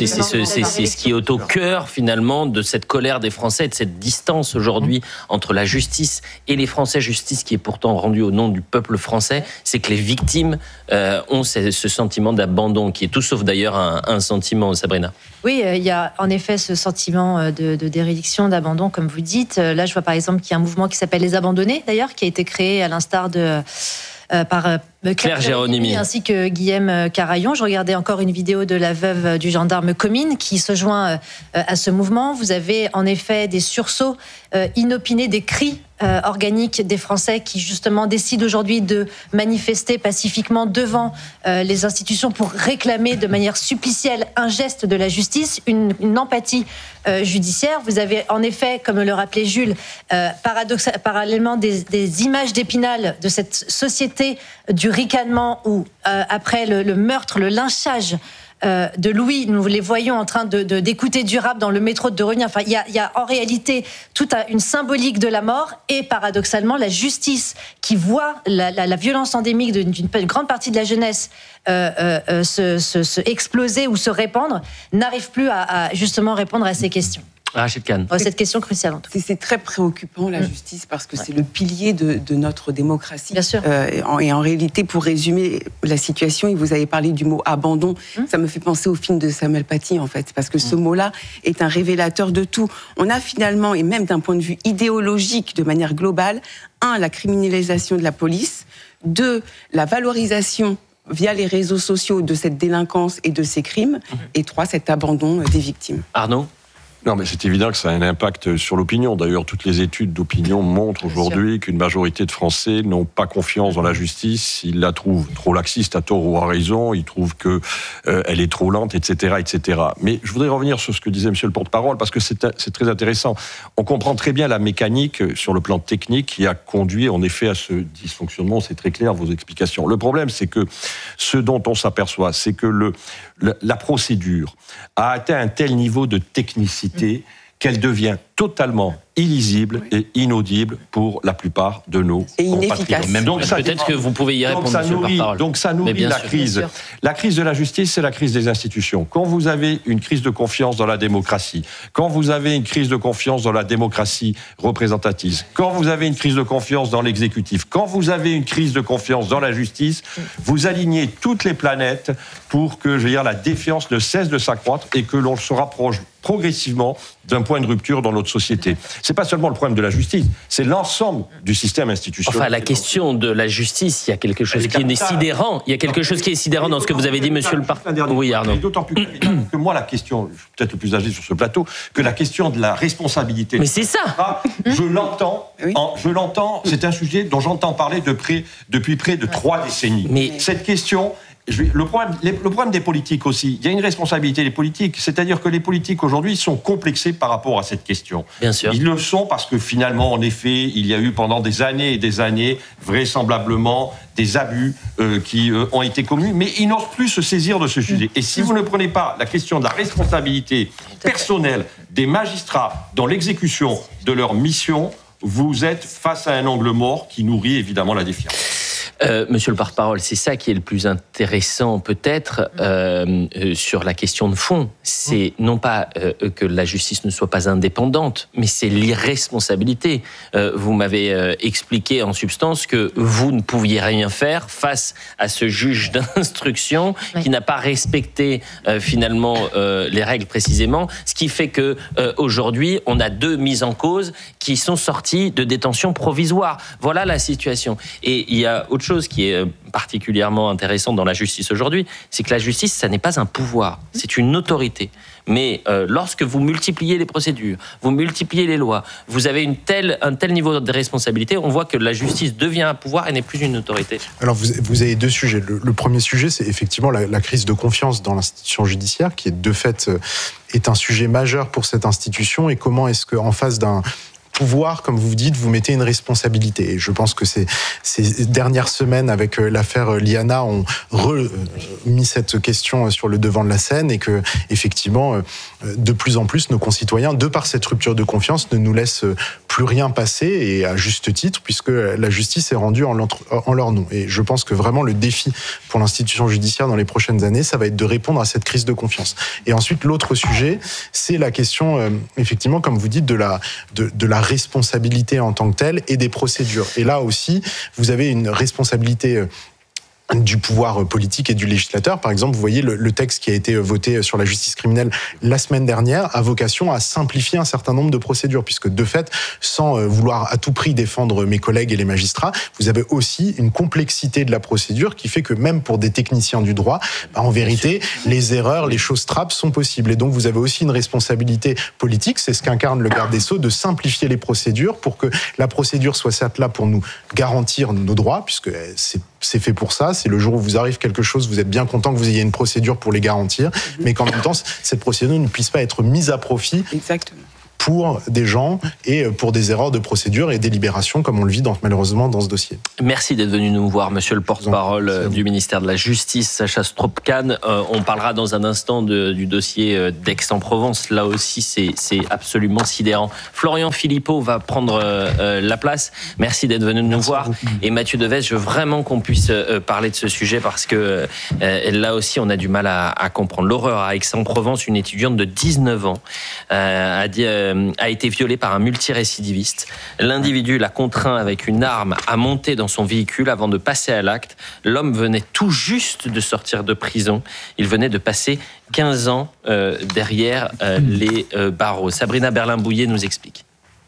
Speaker 1: ce qui est au cœur finalement de cette colère des Français, de cette distance aujourd'hui entre la justice et les Français. Justice qui est pourtant rendue au nom du peuple français, c'est que les victimes ont ce sentiment d'abandon qui est tout sauf d'ailleurs un sentiment, Sabrina.
Speaker 4: Oui, il y a en effet ce sentiment de dérédiction, d'abandon, comme vous dites. Là, je vois par exemple qu'il y a un mouvement qui s'appelle Les Abandonnés, d'ailleurs, qui a été créé à l'instar par
Speaker 1: Claire Géronimi
Speaker 4: ainsi que Guillaume Carayon. Je regardais encore une vidéo de la veuve du gendarme Comines qui se joint à ce mouvement. Vous avez en effet des sursauts inopinés, des cris organiques des Français qui justement décident aujourd'hui de manifester pacifiquement devant les institutions pour réclamer de manière supplicielle un geste de la justice, une empathie judiciaire. Vous avez en effet, comme le rappelait Jules, parallèlement des images d'Épinal de cette société du ricanement où après le meurtre, le lynchage de Louis, nous les voyons en train d'écouter du rap dans le métro de Revien. Enfin, il y a en réalité toute une symbolique de la mort et paradoxalement la justice qui voit la violence endémique d'une grande partie de la jeunesse se exploser ou se répandre, n'arrive plus à justement répondre à ces questions.
Speaker 1: Rachid Khan.
Speaker 4: Cette question cruciale. En tout cas.
Speaker 5: C'est très préoccupant, la justice, parce que c'est le pilier de notre démocratie.
Speaker 4: Bien sûr.
Speaker 5: Et en réalité, pour résumer la situation, et vous avez parlé du mot abandon, ça me fait penser au film de Samuel Paty, en fait, parce que ce mot-là est un révélateur de tout. On a finalement, et même d'un point de vue idéologique, de manière globale, 1, la criminalisation de la police, 2, la valorisation via les réseaux sociaux de cette délinquance et de ces crimes, et 3, cet abandon des victimes.
Speaker 1: Arnaud ?
Speaker 10: Non, mais c'est évident que ça a un impact sur l'opinion. D'ailleurs, toutes les études d'opinion montrent aujourd'hui qu'une majorité de Français n'ont pas confiance dans la justice. Ils la trouvent trop laxiste, à tort ou à raison. Ils trouvent que elle est trop lente, etc., etc. Mais je voudrais revenir sur ce que disait Monsieur le porte-parole, parce que c'est très intéressant. On comprend très bien la mécanique sur le plan technique qui a conduit en effet à ce dysfonctionnement. C'est très clair, vos explications. Le problème, c'est que ce dont on s'aperçoit, c'est que la procédure a atteint un tel niveau de technicité qu'elle devient totalement illisible et inaudible pour la plupart de nos compatriotes.
Speaker 1: Donc peut-être que vous pouvez y répondre, monsieur le porte-parole.
Speaker 10: Donc ça nourrit la crise. La crise de la justice, c'est la crise des institutions. Quand vous avez une crise de confiance dans la démocratie, quand vous avez une crise de confiance dans la démocratie représentative, quand vous avez une crise de confiance dans l'exécutif, quand vous avez une crise de confiance dans la justice, vous alignez toutes les planètes pour que, la défiance ne cesse de s'accroître et que l'on se rapproche progressivement d'un point de rupture dans notre société. C'est pas seulement le problème de la justice, c'est l'ensemble du système institutionnel.
Speaker 1: Enfin, la question de la justice, il y a quelque chose qui est sidérant. Il y a quelque chose qui est sidérant dans ce que vous avez dit, monsieur le porte-parole. Oui, Arnaud.
Speaker 10: D'autant plus que moi, la question, je suis peut-être le plus âgé sur ce plateau, que la question de la responsabilité.
Speaker 1: Mais c'est ça.
Speaker 10: Je l'entends. C'est un sujet dont j'entends parler depuis près de 3 décennies. Mais cette question. Le problème des politiques aussi, il y a une responsabilité des politiques, c'est-à-dire que les politiques aujourd'hui sont complexés par rapport à cette question.
Speaker 1: Bien sûr.
Speaker 10: Ils le sont parce que finalement, en effet, il y a eu pendant des années et des années, vraisemblablement, des abus qui ont été commis, mais ils n'osent plus se saisir de ce sujet. Et si vous ne prenez pas la question de la responsabilité personnelle des magistrats dans l'exécution de leur mission, vous êtes face à un angle mort qui nourrit évidemment la défiance.
Speaker 1: Monsieur le porte-parole, c'est ça qui est le plus intéressant peut-être sur la question de fond. C'est non pas que la justice ne soit pas indépendante, mais c'est l'irresponsabilité. Vous m'avez expliqué en substance que vous ne pouviez rien faire face à ce juge d'instruction qui n'a pas respecté finalement les règles précisément, ce qui fait que aujourd'hui on a 2 mises en cause qui sont sorties de détention provisoire. Voilà la situation. Et il y a autre chose qui est particulièrement intéressante dans la justice aujourd'hui, c'est que la justice, ça n'est pas un pouvoir, c'est une autorité. Mais lorsque vous multipliez les procédures, vous multipliez les lois, vous avez un tel niveau de responsabilité, on voit que la justice devient un pouvoir et n'est plus une autorité.
Speaker 3: Alors vous avez 2 sujets. Le premier sujet, c'est effectivement la crise de confiance dans l'institution judiciaire, qui est de fait est un sujet majeur pour cette institution, et comment est-ce qu'en face d'un pouvoir, comme vous dites, vous mettez une responsabilité. Et je pense que ces dernières semaines, avec l'affaire Liana, ont remis cette question sur le devant de la scène, et que, effectivement, de plus en plus, nos concitoyens, de par cette rupture de confiance, ne nous laissent plus rien passer, et à juste titre, puisque la justice est rendue en leur nom. Et je pense que vraiment le défi pour l'institution judiciaire dans les prochaines années, ça va être de répondre à cette crise de confiance. Et ensuite, l'autre sujet, c'est la question, effectivement, comme vous dites, de la responsabilité en tant que telle et des procédures. Et là aussi, vous avez une responsabilité du pouvoir politique et du législateur. Par exemple, vous voyez le texte qui a été voté sur la justice criminelle la semaine dernière a vocation à simplifier un certain nombre de procédures, puisque de fait, sans vouloir à tout prix défendre mes collègues et les magistrats, vous avez aussi une complexité de la procédure qui fait que même pour des techniciens du droit, en vérité, les erreurs, les choses trappes sont possibles. Et donc vous avez aussi une responsabilité politique, c'est ce qu'incarne le garde des Sceaux, de simplifier les procédures pour que la procédure soit certes là pour nous garantir nos droits, puisque c'est fait pour ça. C'est le jour où vous arrive quelque chose, vous êtes bien content que vous ayez une procédure pour les garantir, mais qu'en même temps, cette procédure ne puisse pas être mise à profit.
Speaker 5: Exactement.
Speaker 3: Pour des gens et pour des erreurs de procédure et des libérations, comme on le vit malheureusement dans ce dossier.
Speaker 1: Merci d'être venu nous voir, monsieur le porte-parole du ministère de la Justice, Sacha Stroop-Kahn. On parlera dans un instant du dossier d'Aix-en-Provence. Là aussi, c'est absolument sidérant. Florian Philippot va prendre la place. Merci d'être venu nous voir. Et Mathieu Devez, je veux vraiment qu'on puisse parler de ce sujet parce que là aussi, on a du mal à comprendre. L'horreur à Aix-en-Provence, une étudiante de 19 ans a été violée par un multirécidiviste. L'individu l'a contraint avec une arme à monter dans son véhicule avant de passer à l'acte. L'homme venait tout juste de sortir de prison. Il venait de passer 15 ans derrière les barreaux. Sabrina Berlin-Bouillet nous explique.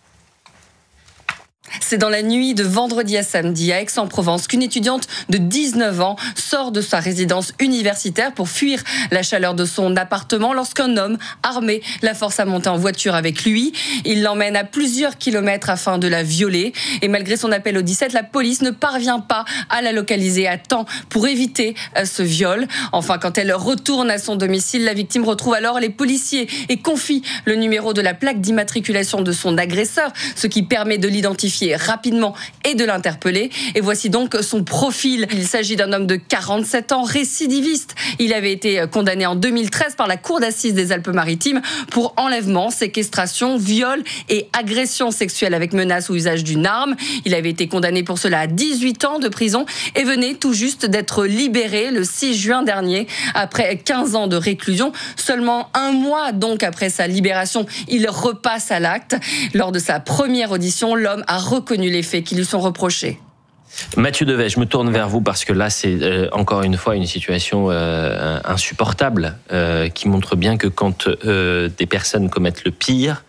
Speaker 9: C'est dans la nuit de vendredi à samedi à Aix-en-Provence qu'une étudiante de 19 ans sort de sa résidence universitaire pour fuir la chaleur de son appartement lorsqu'un homme armé la force à monter en voiture avec lui. Il l'emmène à plusieurs kilomètres afin de la violer. Et malgré son appel au 17, la police ne parvient pas à la localiser à temps pour éviter ce viol. Enfin, quand elle retourne à son domicile, la victime retrouve alors les policiers et confie le numéro de la plaque d'immatriculation de son agresseur, ce qui permet de l'identifier rapidement et de l'interpeller. Et voici donc son profil. Il s'agit d'un homme de 47 ans, récidiviste. Il avait été condamné en 2013 par la Cour d'assises des Alpes-Maritimes pour enlèvement, séquestration, viol et agression sexuelle avec menace ou usage d'une arme. Il avait été condamné pour cela à 18 ans de prison et venait tout juste d'être libéré le 6 juin dernier après 15 ans de réclusion. Seulement un mois donc après sa libération, il repasse à l'acte. Lors de sa première audition, l'homme a reconnu les faits qui lui sont reprochés.
Speaker 1: Mathieu Devez, je me tourne vers vous parce que là, c'est encore une fois une situation insupportable qui montre bien que quand des personnes commettent le pire,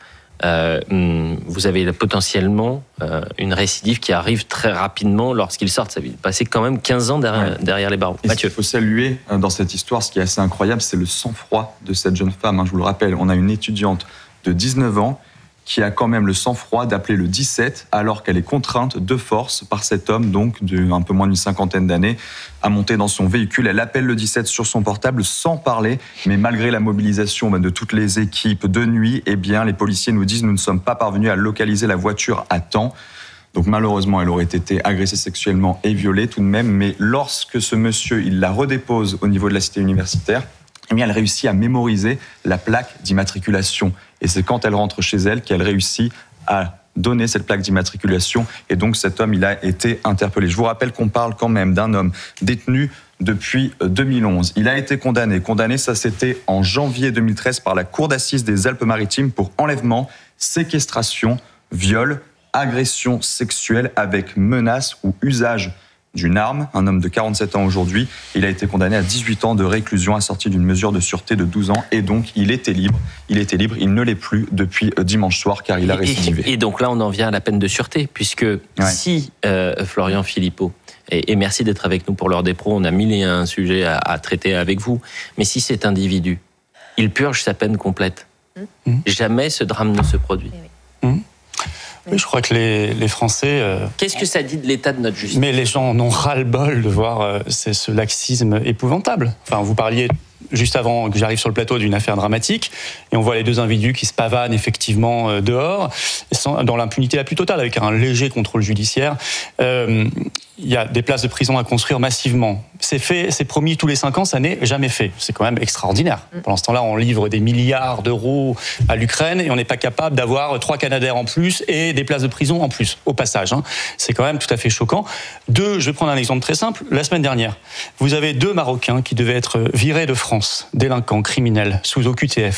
Speaker 1: vous avez potentiellement une récidive qui arrive très rapidement lorsqu'ils sortent. Ça va passer quand même 15 ans derrière les barreaux.
Speaker 12: Mathieu. Il faut saluer dans cette histoire, ce qui est assez incroyable, c'est le sang-froid de cette jeune femme. Je vous le rappelle, on a une étudiante de 19 ans qui a quand même le sang-froid d'appeler le 17 alors qu'elle est contrainte de force par cet homme, donc d'un peu moins d'une cinquantaine d'années, à monter dans son véhicule. Elle appelle le 17 sur son portable sans parler, mais malgré la mobilisation de toutes les équipes de nuit, eh bien, les policiers nous disent « nous ne sommes pas parvenus à localiser la voiture à temps ». Donc malheureusement, elle aurait été agressée sexuellement et violée tout de même, mais lorsque ce monsieur, il la redépose au niveau de la cité universitaire, eh bien, elle réussit à mémoriser la plaque d'immatriculation. Et c'est quand elle rentre chez elle qu'elle réussit à donner cette plaque d'immatriculation. Et donc cet homme, il a été interpellé. Je vous rappelle qu'on parle quand même d'un homme détenu depuis 2011. Il a été condamné. Condamné, ça c'était en janvier 2013 par la Cour d'assises des Alpes-Maritimes pour enlèvement, séquestration, viol, agression sexuelle avec menace ou usage d'une arme. Un homme de 47 ans aujourd'hui. Il a été condamné à 18 ans de réclusion assorti d'une mesure de sûreté de 12 ans. Et donc, il était libre. Il ne l'est plus depuis dimanche soir car il a récidivé.
Speaker 1: Et donc là, on en vient à la peine de sûreté puisque si Florian Philippot, et merci d'être avec nous pour l'heure des pros, on a 1001 sujets à traiter avec vous, mais si cet individu, il purge sa peine complète, jamais ce drame ne se produit.
Speaker 20: Oui, je crois que les Français...
Speaker 1: Qu'est-ce que ça dit de l'état de notre justice ?
Speaker 20: Mais les gens en ont ras-le-bol de voir ce laxisme épouvantable. Enfin, vous parliez juste avant que j'arrive sur le plateau d'une affaire dramatique, et on voit les deux individus qui se pavanent effectivement dehors, dans l'impunité la plus totale, avec un léger contrôle judiciaire. Il y a des places de prison à construire massivement. C'est fait, c'est promis tous les 5 ans, ça n'est jamais fait. C'est quand même extraordinaire. Pendant ce temps-là, on livre des milliards d'euros à l'Ukraine et on n'est pas capable d'avoir 3 Canadair en plus et des places de prison en plus, au passage. C'est quand même tout à fait choquant. 2, je vais prendre un exemple très simple. La semaine dernière, vous avez 2 Marocains qui devaient être virés de France, délinquants, criminels, sous OQTF.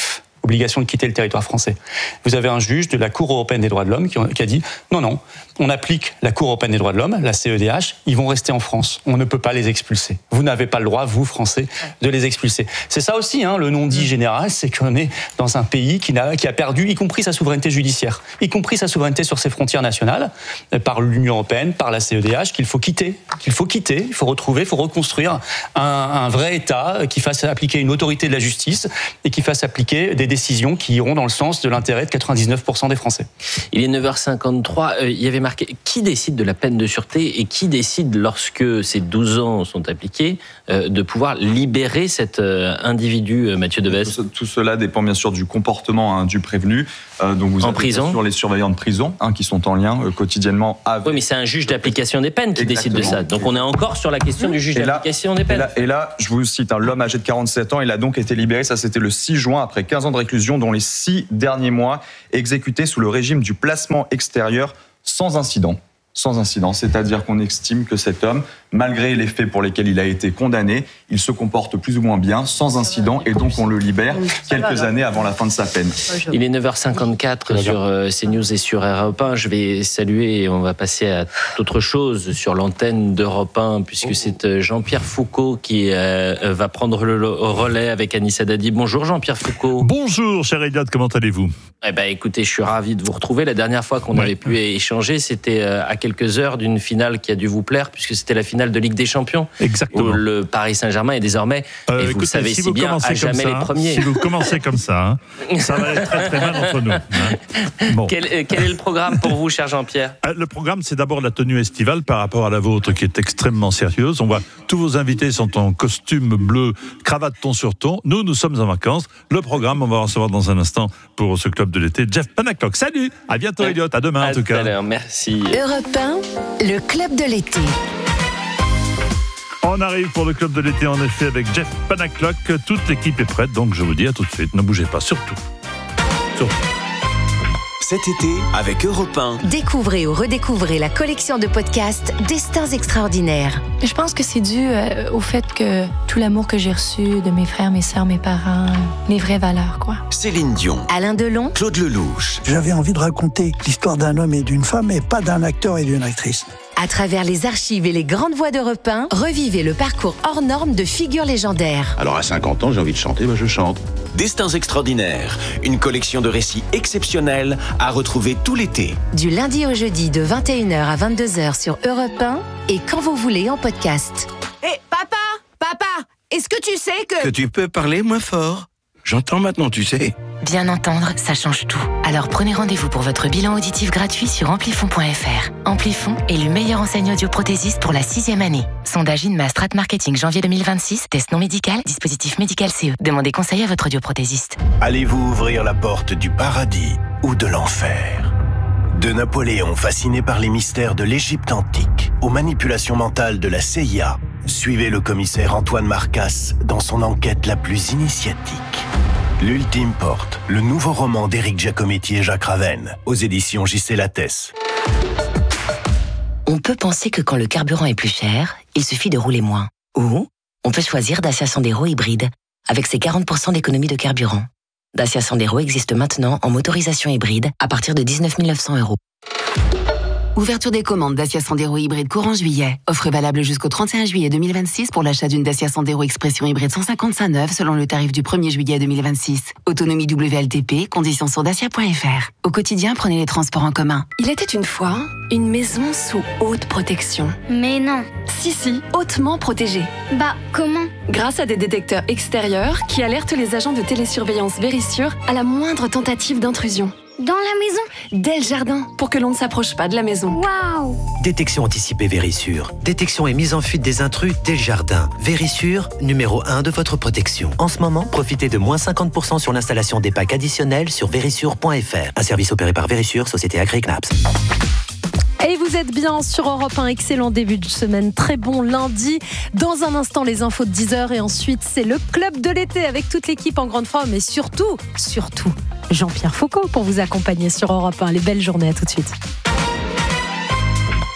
Speaker 20: obligation de quitter le territoire français. Vous avez un juge de la Cour européenne des droits de l'homme qui a dit non, on applique la Cour européenne des droits de l'homme, la CEDH, ils vont rester en France. On ne peut pas les expulser. Vous n'avez pas le droit, vous, Français, de les expulser. C'est ça aussi, le non-dit général, c'est qu'on est dans un pays qui a perdu, y compris sa souveraineté judiciaire, y compris sa souveraineté sur ses frontières nationales, par l'Union européenne, par la CEDH, qu'il faut quitter, il faut retrouver, il faut reconstruire un vrai État qui fasse appliquer une autorité de la justice et qui fasse appliquer des décisions qui iront dans le sens de l'intérêt de 99% des Français.
Speaker 1: Il est 9h53, il y avait marqué qui décide de la peine de sûreté et qui décide, lorsque ces 12 ans sont appliqués, de pouvoir libérer cet individu, Mathieu Devez.
Speaker 12: Tout cela dépend bien sûr du comportement du prévenu. Donc vous
Speaker 1: en
Speaker 12: avez
Speaker 1: prison,
Speaker 12: bien sûr les surveillants de prison qui sont en lien quotidiennement avec...
Speaker 1: Oui, mais c'est un juge d'application des peines qui décide de ça. Donc on est encore sur la question du juge d'application des peines.
Speaker 12: Et là, je vous cite, l'homme âgé de 47 ans, il a donc été libéré, ça c'était le 6 juin, après 15 ans de réclusion, dont les 6 derniers mois exécutés sous le régime du placement extérieur sans incident. Sans incident, c'est-à-dire qu'on estime que cet homme, malgré les faits pour lesquels il a été condamné, il se comporte plus ou moins bien, sans incident, et donc on le libère quelques années avant la fin de sa peine.
Speaker 1: Il est 9h54 sur CNews et sur Europe 1. Je vais saluer et on va passer à autre chose sur l'antenne d'Europe 1, puisque c'est Jean-Pierre Foucault qui va prendre le relais avec Anissa Dadi. Bonjour Jean-Pierre Foucault.
Speaker 7: Bonjour cher Elliot, comment allez-vous ?
Speaker 1: Écoutez, je suis ravi de vous retrouver. La dernière fois qu'on avait pu échanger, c'était à quelques heures d'une finale qui a dû vous plaire, puisque c'était la finale de Ligue des Champions.
Speaker 7: Exactement.
Speaker 1: Où le Paris Saint-Germain est désormais, et vous le savez si bien, à jamais les premiers.
Speaker 7: Si vous commencez comme ça, ça va être très très mal entre nous. Bon.
Speaker 1: Quel est le programme pour vous, cher Jean-Pierre ?
Speaker 7: Le programme, c'est d'abord la tenue estivale par rapport à la vôtre, qui est extrêmement sérieuse. On voit tous vos invités sont en costume bleu, cravate ton sur ton. Nous sommes en vacances. Le programme, on va recevoir dans un instant pour ce club de l'été, Jeff Panaclock. Salut, à bientôt Elliot, à demain en tout cas.
Speaker 1: À tout à l'heure, merci.
Speaker 6: Europe 1, le club de l'été.
Speaker 7: On arrive pour le club de l'été en effet avec Jeff Panaclock. Toute l'équipe est prête, donc je vous dis à tout de suite. Ne bougez pas, surtout.
Speaker 8: Cet été, avec Europe 1.
Speaker 6: Découvrez ou redécouvrez la collection de podcasts Destins extraordinaires.
Speaker 13: Je pense que c'est dû au fait que tout l'amour que j'ai reçu de mes frères, mes sœurs, mes parents, les vraies valeurs, quoi.
Speaker 8: Céline Dion.
Speaker 6: Alain Delon.
Speaker 8: Claude Lelouch.
Speaker 14: J'avais envie de raconter l'histoire d'un homme et d'une femme, et pas d'un acteur et d'une actrice.
Speaker 6: À travers les archives et les grandes voix d'Europe 1, revivez le parcours hors norme de figures légendaires.
Speaker 17: Alors à 50 ans, j'ai envie de chanter, je chante.
Speaker 8: Destins extraordinaires, une collection de récits exceptionnels à retrouver tout l'été.
Speaker 6: Du lundi au jeudi de 21h à 22h sur Europe 1 et quand vous voulez en podcast.
Speaker 24: Hé, papa, est-ce que tu sais que...
Speaker 17: Que tu peux parler moins fort ? J'entends maintenant, tu sais.
Speaker 11: Bien entendre, ça change tout. Alors prenez rendez-vous pour votre bilan auditif gratuit sur amplifon.fr. Amplifon est le meilleur enseigne audioprothésiste pour la 6e année. Sondage INMA Strat Marketing janvier 2026. Test non médical, dispositif médical CE. Demandez conseil à votre audioprothésiste.
Speaker 8: Allez-vous ouvrir la porte du paradis ou de l'enfer ? De Napoléon fasciné par les mystères de l'Égypte antique aux manipulations mentales de la CIA, suivez le commissaire Antoine Marcas dans son enquête la plus initiatique. L'Ultime Porte, le nouveau roman d'Éric Giacometti et Jacques Ravenne, aux éditions J.C. Lattès.
Speaker 11: On peut penser que quand le carburant est plus cher, il suffit de rouler moins. Ou on peut choisir Dacia Sandero hybride, avec ses 40% d'économie de carburant. Dacia Sandero existe maintenant en motorisation hybride à partir de 19 900 €.
Speaker 25: Ouverture des commandes Dacia Sandero hybride courant juillet. Offre valable jusqu'au 31 juillet 2026 pour l'achat d'une Dacia Sandero Expression hybride 155 neuve selon le tarif du 1er juillet 2026. Autonomie WLTP, conditions sur dacia.fr. Au quotidien, prenez les transports en commun.
Speaker 13: Il était une fois une maison sous haute protection.
Speaker 26: Mais non.
Speaker 13: Si, hautement protégée.
Speaker 26: Bah, comment ?
Speaker 13: Grâce à des détecteurs extérieurs qui alertent les agents de télésurveillance Verisure à la moindre tentative d'intrusion.
Speaker 26: Dans la maison ?
Speaker 13: Dès le jardin, pour que l'on ne s'approche pas de la maison.
Speaker 26: Waouh !
Speaker 27: Détection anticipée Verisure. Détection et mise en fuite des intrus dès le jardin. Verisure, numéro 1 de votre protection. En ce moment, profitez de moins 50% sur l'installation des packs additionnels sur verisure.fr. Un service opéré par Verisure, société agréée CNAPS.
Speaker 28: Et vous êtes bien sur Europe 1, excellent début de semaine, très bon lundi. Dans un instant, les infos de 10h et ensuite, c'est le club de l'été avec toute l'équipe en grande forme et surtout, Jean-Pierre Foucault pour vous accompagner sur Europe 1. Les belles journées, à tout de suite.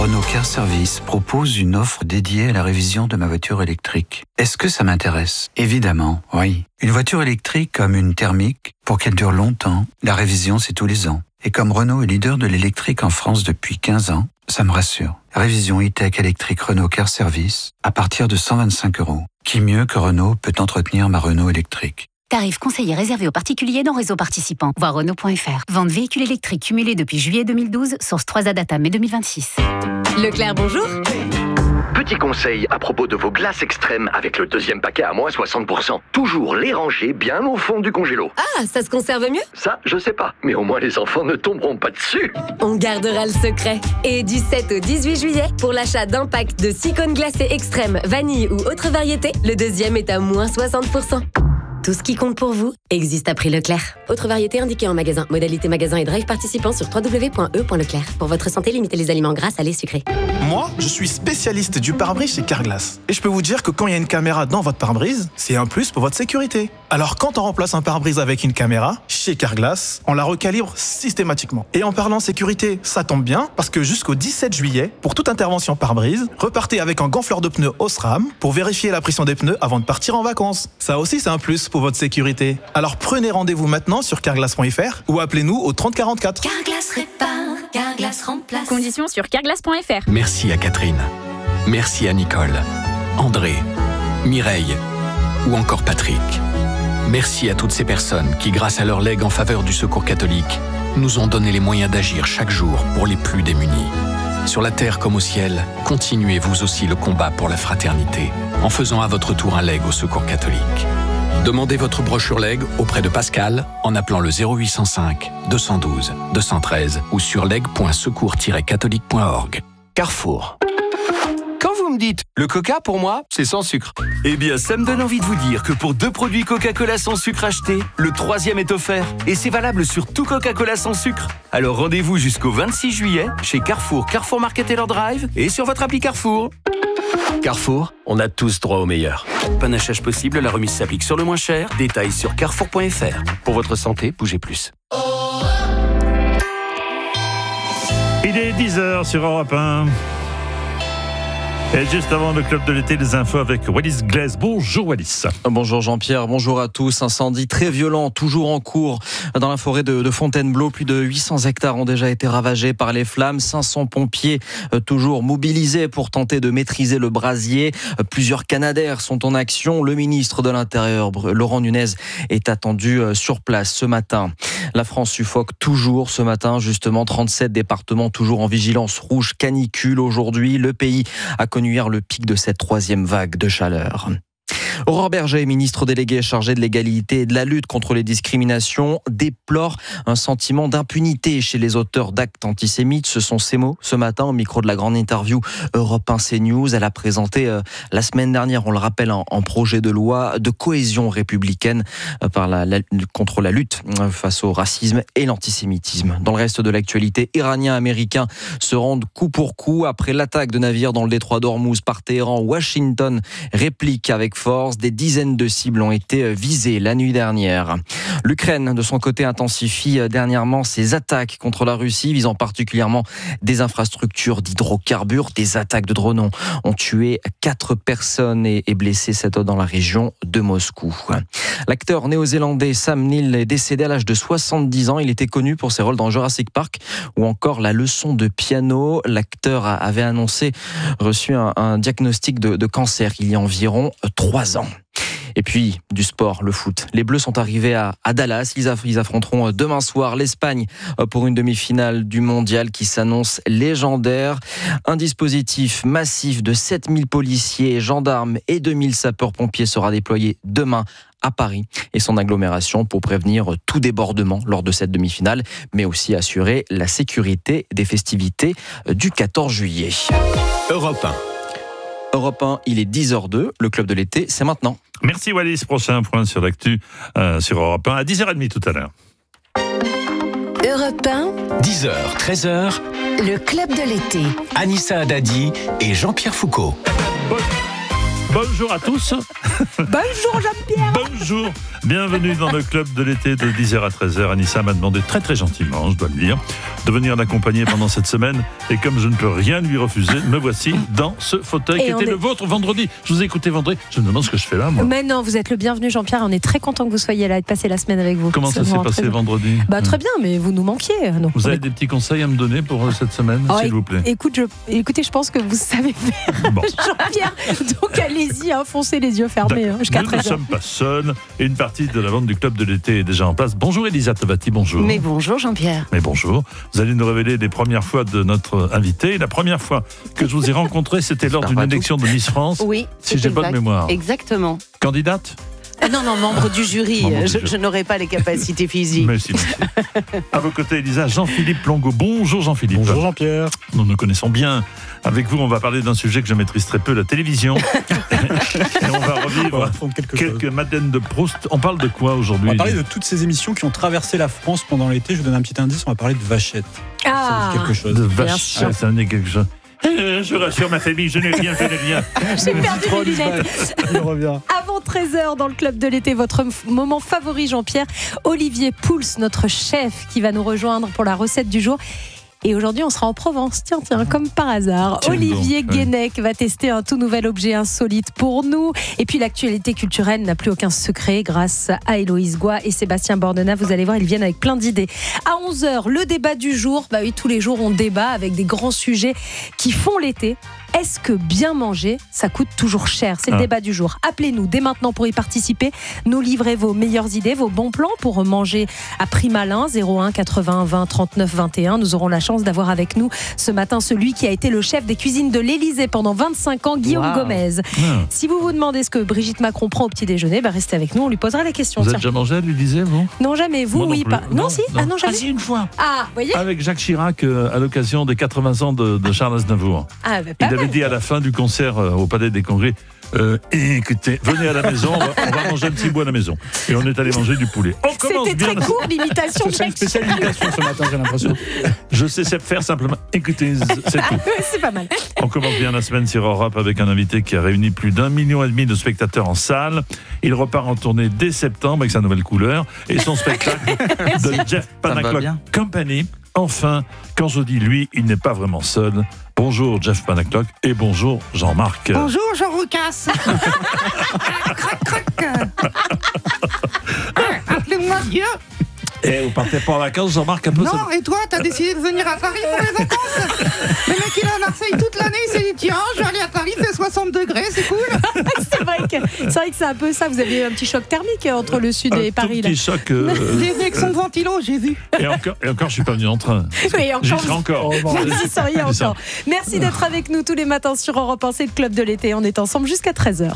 Speaker 2: Renault Car Service propose une offre dédiée à la révision de ma voiture électrique. Est-ce que ça m'intéresse? Évidemment, oui. Une voiture électrique comme une thermique, pour qu'elle dure longtemps, la révision c'est tous les ans. Et comme Renault est leader de l'électrique en France depuis 15 ans, ça me rassure. Révision e-tech électrique Renault Car Service à partir de 125 €. Qui mieux que Renault peut entretenir ma Renault électrique?
Speaker 15: Tarif conseillé réservé aux particuliers dans réseau participant. Voir Renault.fr. Vente véhicule électrique cumulé depuis juillet 2012. Source 3A Data mai 2026. Leclerc, bonjour.
Speaker 16: Petit conseil à propos de vos glaces extrêmes avec le deuxième paquet à moins 60%. Toujours les ranger bien au fond du congélo.
Speaker 15: Ah, ça se conserve mieux?
Speaker 16: Ça, je sais pas. Mais au moins les enfants ne tomberont pas dessus.
Speaker 15: On gardera le secret. Et du 7 au 18 juillet, pour l'achat d'un pack de 6 cônes glacés extrêmes, vanille ou autre variété, le deuxième est à moins 60%. Tout ce qui compte pour vous existe à prix Leclerc. Autre variété indiquée en magasin. Modalité magasin et drive participant sur www.e.leclerc. Pour votre santé, limitez les aliments gras, salés, sucrés.
Speaker 18: Moi, je suis spécialiste du pare-brise chez Carglass. Et je peux vous dire que quand il y a une caméra dans votre pare-brise, c'est un plus pour votre sécurité. Alors quand on remplace un pare-brise avec une caméra, chez Carglass, on la recalibre systématiquement. Et en parlant sécurité, ça tombe bien, parce que jusqu'au 17 juillet, pour toute intervention pare-brise, repartez avec un gonfleur de pneus Osram pour vérifier la pression des pneus avant de partir en vacances. Ça aussi, c'est un plus pour votre sécurité. Alors prenez rendez-vous maintenant sur carglass.fr ou appelez-nous au 30 44.
Speaker 15: Carglass répare, Carglass remplace.
Speaker 19: Conditions sur carglass.fr.
Speaker 21: Merci à Catherine. Merci à Nicole, André, Mireille ou encore Patrick. Merci à toutes ces personnes qui, grâce à leur legs en faveur du Secours catholique, nous ont donné les moyens d'agir chaque jour pour les plus démunis. Sur la terre comme au ciel, continuez vous aussi le combat pour la fraternité en faisant à votre tour un leg au Secours catholique. Demandez votre brochure leg auprès de Pascal en appelant le 0805 212 213 ou sur leg.secours-catholique.org. Carrefour.
Speaker 22: Quand vous me dites le coca pour moi, c'est sans sucre. Eh bien, ça me donne envie de vous dire que pour 2 produits Coca-Cola sans sucre achetés, le 3e est offert. Et c'est valable sur tout Coca-Cola sans sucre. Alors rendez-vous jusqu'au 26 juillet chez Carrefour, Carrefour Market et leur Drive et sur votre appli Carrefour.
Speaker 21: Carrefour, on a tous droit au meilleur.
Speaker 22: Panachage possible, la remise s'applique sur le moins cher. Détails sur carrefour.fr.
Speaker 21: Pour votre santé, bougez plus.
Speaker 7: Il est 10h sur Europe 1. Et juste avant le club de l'été, les infos avec Wallis Glaise. Bonjour Wallis.
Speaker 23: Bonjour Jean-Pierre, bonjour à tous. Incendie très violent, toujours en cours dans la forêt de Fontainebleau. Plus de 800 hectares ont déjà été ravagés par les flammes. 500 pompiers toujours mobilisés pour tenter de maîtriser le brasier. Plusieurs Canadair sont en action. Le ministre de l'Intérieur, Laurent Nunez, est attendu sur place ce matin. La France suffoque toujours ce matin. Justement, 37 départements toujours en vigilance rouge canicule aujourd'hui. Le pays a connu hier le pic de cette 3e vague de chaleur. Aurore Berger, ministre déléguée chargée de l'égalité et de la lutte contre les discriminations, déplore un sentiment d'impunité chez les auteurs d'actes antisémites. Ce sont ses mots ce matin au micro de la grande interview Europe 1 CNews. Elle a présenté la semaine dernière, on le rappelle, un projet de loi de cohésion républicaine contre la lutte face au racisme et l'antisémitisme. Dans le reste de l'actualité, Iraniens américains se rendent coup pour coup après l'attaque de navires dans le détroit d'Ormuz par Téhéran. Washington réplique avec force. Des dizaines de cibles ont été visées la nuit dernière. L'Ukraine, de son côté, intensifie dernièrement ses attaques contre la Russie, visant particulièrement des infrastructures d'hydrocarbures. Des attaques de drones ont tué 4 personnes et blessé 7 autres dans la région de Moscou. L'acteur néo-zélandais Sam Neill est décédé à l'âge de 70 ans. Il était connu pour ses rôles dans Jurassic Park ou encore La leçon de piano. L'acteur avait annoncé reçu un diagnostic de cancer il y a environ 3 ans. Et puis, du sport, le foot. Les Bleus sont arrivés à Dallas. Ils affronteront demain soir l'Espagne pour une demi-finale du mondial qui s'annonce légendaire. Un dispositif massif de 7000 policiers, gendarmes et 2000 sapeurs-pompiers sera déployé demain à Paris et son agglomération pour prévenir tout débordement lors de cette demi-finale, mais aussi assurer la sécurité des festivités du 14 juillet.
Speaker 21: Europe 1.
Speaker 23: Europe 1, il est 10h02. Le club de l'été, c'est maintenant.
Speaker 7: Merci Wallis. Prochain point sur l'actu sur Europe 1 à 10h30 tout à l'heure.
Speaker 6: Europe 1.
Speaker 21: 10h, 13h.
Speaker 6: Le club de l'été.
Speaker 21: Anissa Haddadi et Jean-Pierre Foucault.
Speaker 7: Bonjour à tous.
Speaker 24: Bonjour Jean-Pierre.
Speaker 7: Bonjour. Bienvenue dans le club de l'été de 10h à 13h. Anissa m'a demandé très très gentiment, je dois le dire, de venir l'accompagner pendant cette semaine. Et comme je ne peux rien lui refuser, me voici dans ce fauteuil qui était le vôtre vendredi. Je vous ai écouté vendredi. Je me demande ce que je fais là, moi.
Speaker 28: Mais non, vous êtes le bienvenu, Jean-Pierre. On est très content que vous soyez là et de passer la semaine avec vous.
Speaker 7: Comment ça s'est passé vendredi?
Speaker 28: Très bien, mais vous nous manquiez. Donc,
Speaker 7: vous avez des petits conseils à me donner pour cette semaine, s'il vous plaît?
Speaker 28: Écoutez, je pense que vous savez faire, Jean-Pierre. Donc allez-y, foncez les yeux fermés jusqu'à 13h.
Speaker 7: Nous ne sommes pas seuls et une partie de la vente du club de l'été est déjà en place. Bonjour Elisa Tovati, bonjour.
Speaker 3: Mais bonjour Jean-Pierre.
Speaker 7: Mais bonjour. Vous allez nous révéler les premières fois de notre invité. La première fois que je vous ai rencontré, c'était lors d'une élection de Miss France.
Speaker 3: Oui.
Speaker 7: Si j'ai bonne mémoire.
Speaker 3: Exactement.
Speaker 7: Candidate?
Speaker 3: Non, membre du jury. Je n'aurai pas les capacités physiques.
Speaker 7: Merci. À vos côtés, Elisa, Jean-Philippe Longo. Bonjour Jean-Philippe.
Speaker 4: Bonjour Jean-Pierre.
Speaker 7: Nous nous connaissons bien. Avec vous, on va parler d'un sujet que je maîtrise très peu, la télévision. Et on va revivre quelques Madeleine de Proust. On parle de quoi aujourd'hui?
Speaker 4: On va parler de toutes ces émissions qui ont traversé la France pendant l'été. Je vous donne un petit indice, on va parler de Vachette.
Speaker 28: Ah,
Speaker 4: ça dit quelque chose.
Speaker 7: De Vachette, ça dit quelque chose. Je rassure ma famille, je n'ai rien.
Speaker 28: J'ai perdu mes lunettes.
Speaker 4: Il revient.
Speaker 28: Avant 13h dans le club de l'été, votre moment favori, Jean-Pierre, Olivier Pouls, notre chef, qui va nous rejoindre pour la recette du jour. Et aujourd'hui, on sera en Provence. Tiens, comme par hasard. Olivier Guénec va tester un tout nouvel objet insolite pour nous. Et puis, l'actualité culturelle n'a plus aucun secret grâce à Héloïse Goua et Sébastien Bordenat. Vous allez voir, ils viennent avec plein d'idées. À 11h, le débat du jour. Bah oui, tous les jours, on débat avec des grands sujets qui font l'été. Est-ce que bien manger, ça coûte toujours cher? C'est le débat du jour. Appelez-nous dès maintenant pour y participer. Nous livrer vos meilleures idées, vos bons plans pour manger à prix malin. 01 80 20 39 21. Nous aurons la chance d'avoir avec nous ce matin celui qui a été le chef des cuisines de l'Élysée pendant 25 ans, Guillaume Gomez. Si vous vous demandez ce que Brigitte Macron prend au petit déjeuner, restez avec nous, on lui posera la question.
Speaker 7: Vous avez déjà mangé à l'Élysée, vous?
Speaker 28: Non, jamais. Vous, oui, pas. Non, si. Ah non, jamais.
Speaker 7: Ah si, une fois.
Speaker 28: Ah, voyez.
Speaker 7: Avec Jacques Chirac à l'occasion des 80 ans de Charles Aznavour.
Speaker 28: Ah,
Speaker 7: il avait dit à la fin du concert au Palais des Congrès, écoutez, venez à la maison, on va manger un petit bout à la maison. Et on est allé manger du poulet.
Speaker 28: C'était très court l'imitation.
Speaker 4: C'est une spéciale imitation ce matin, j'ai l'impression.
Speaker 7: Je sais faire simplement. Écoutez, c'est tout.
Speaker 28: C'est pas mal.
Speaker 7: On commence bien la semaine sur Europe avec un invité qui a réuni plus d'1,5 million de spectateurs en salle. Il repart en tournée dès septembre avec sa nouvelle couleur et son spectacle de Jeff Panaclock Company. Enfin, quand je dis lui, il n'est pas vraiment seul. Bonjour Jeff Panaclock et bonjour Jean-Marc.
Speaker 24: Bonjour Jean Roucas. Crac, crac. Appelez-moi Dieu.
Speaker 7: Et vous partez pas en vacances, Jean-Marc, un peu?
Speaker 24: Non, et toi, t'as décidé de venir à Paris pour les vacances? Le mec, il est à Marseille toute l'année, il s'est dit, tiens, je vais aller à Paris, il fait 60 degrés, c'est cool.
Speaker 28: C'est vrai que c'est un peu ça, vous avez un petit choc thermique entre le sud et Paris.
Speaker 7: Un petit choc.
Speaker 24: J'ai vu avec son ventilo, j'ai vu.
Speaker 7: Et encore, je suis pas venu en train.
Speaker 28: Oui,
Speaker 7: j'y serai encore.
Speaker 28: Vous y seriez encore. Merci d'être avec nous tous les matins sur Europe 1, c'est le club de l'été, on est ensemble jusqu'à 13h.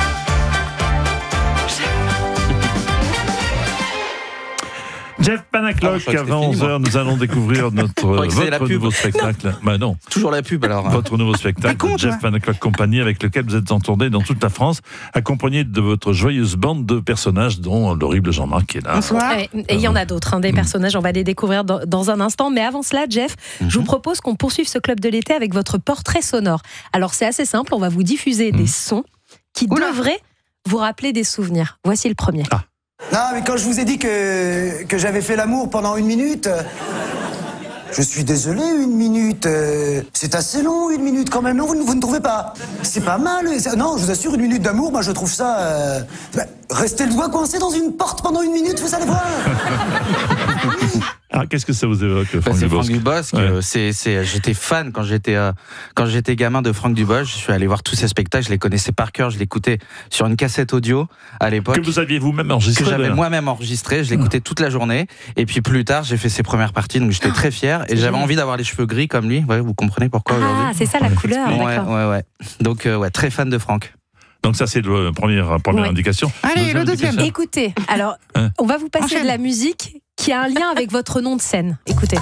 Speaker 7: Jeff Panaclock, avant 11h, nous allons découvrir votre nouveau spectacle. Bah non.
Speaker 23: Toujours la pub alors.
Speaker 7: Votre nouveau spectacle, Jeff Panaclock Company, avec lequel vous êtes en tournée dans toute la France, accompagné de votre joyeuse bande de personnages, dont l'horrible Jean-Marc qui est là.
Speaker 28: Bonsoir. Et il y en a d'autres, des personnages, on va les découvrir dans un instant. Mais avant cela, Jeff, je vous propose qu'on poursuive ce club de l'été avec votre portrait sonore. Alors c'est assez simple, on va vous diffuser des sons qui devraient vous rappeler des souvenirs. Voici le premier.
Speaker 5: Non, mais quand je vous ai dit que j'avais fait l'amour pendant 1 minute, je suis désolé, 1 minute, c'est assez long, 1 minute quand même, non, vous ne trouvez pas? C'est pas mal, non, je vous assure, 1 minute d'amour, moi je trouve ça... rester le doigt coincé dans une porte pendant 1 minute, vous allez voir.
Speaker 7: Ah, qu'est-ce que ça vous évoque, Franck
Speaker 23: C'est
Speaker 7: Dubosc?
Speaker 23: Franck Dubosc. J'étais fan quand j'étais gamin de Franck Dubosc. Je suis allé voir tous ses spectacles, je les connaissais par cœur, je l'écoutais sur une cassette audio à l'époque.
Speaker 7: Que vous aviez vous-même enregistré?
Speaker 23: Que j'avais moi-même enregistré, je l'écoutais toute la journée. Et puis plus tard, j'ai fait ses premières parties, donc j'étais très fier. Et j'avais envie d'avoir les cheveux gris comme lui. Ouais, vous comprenez pourquoi aujourd'hui?
Speaker 28: Ah, c'est ça la couleur, d'accord.
Speaker 23: Ouais. Donc, très fan de Franck.
Speaker 7: Donc ça, c'est la première indication.
Speaker 24: Allez, le deuxième.
Speaker 28: Écoutez, alors, on va vous passer de la musique qui a un lien avec votre nom de scène. Écoutez.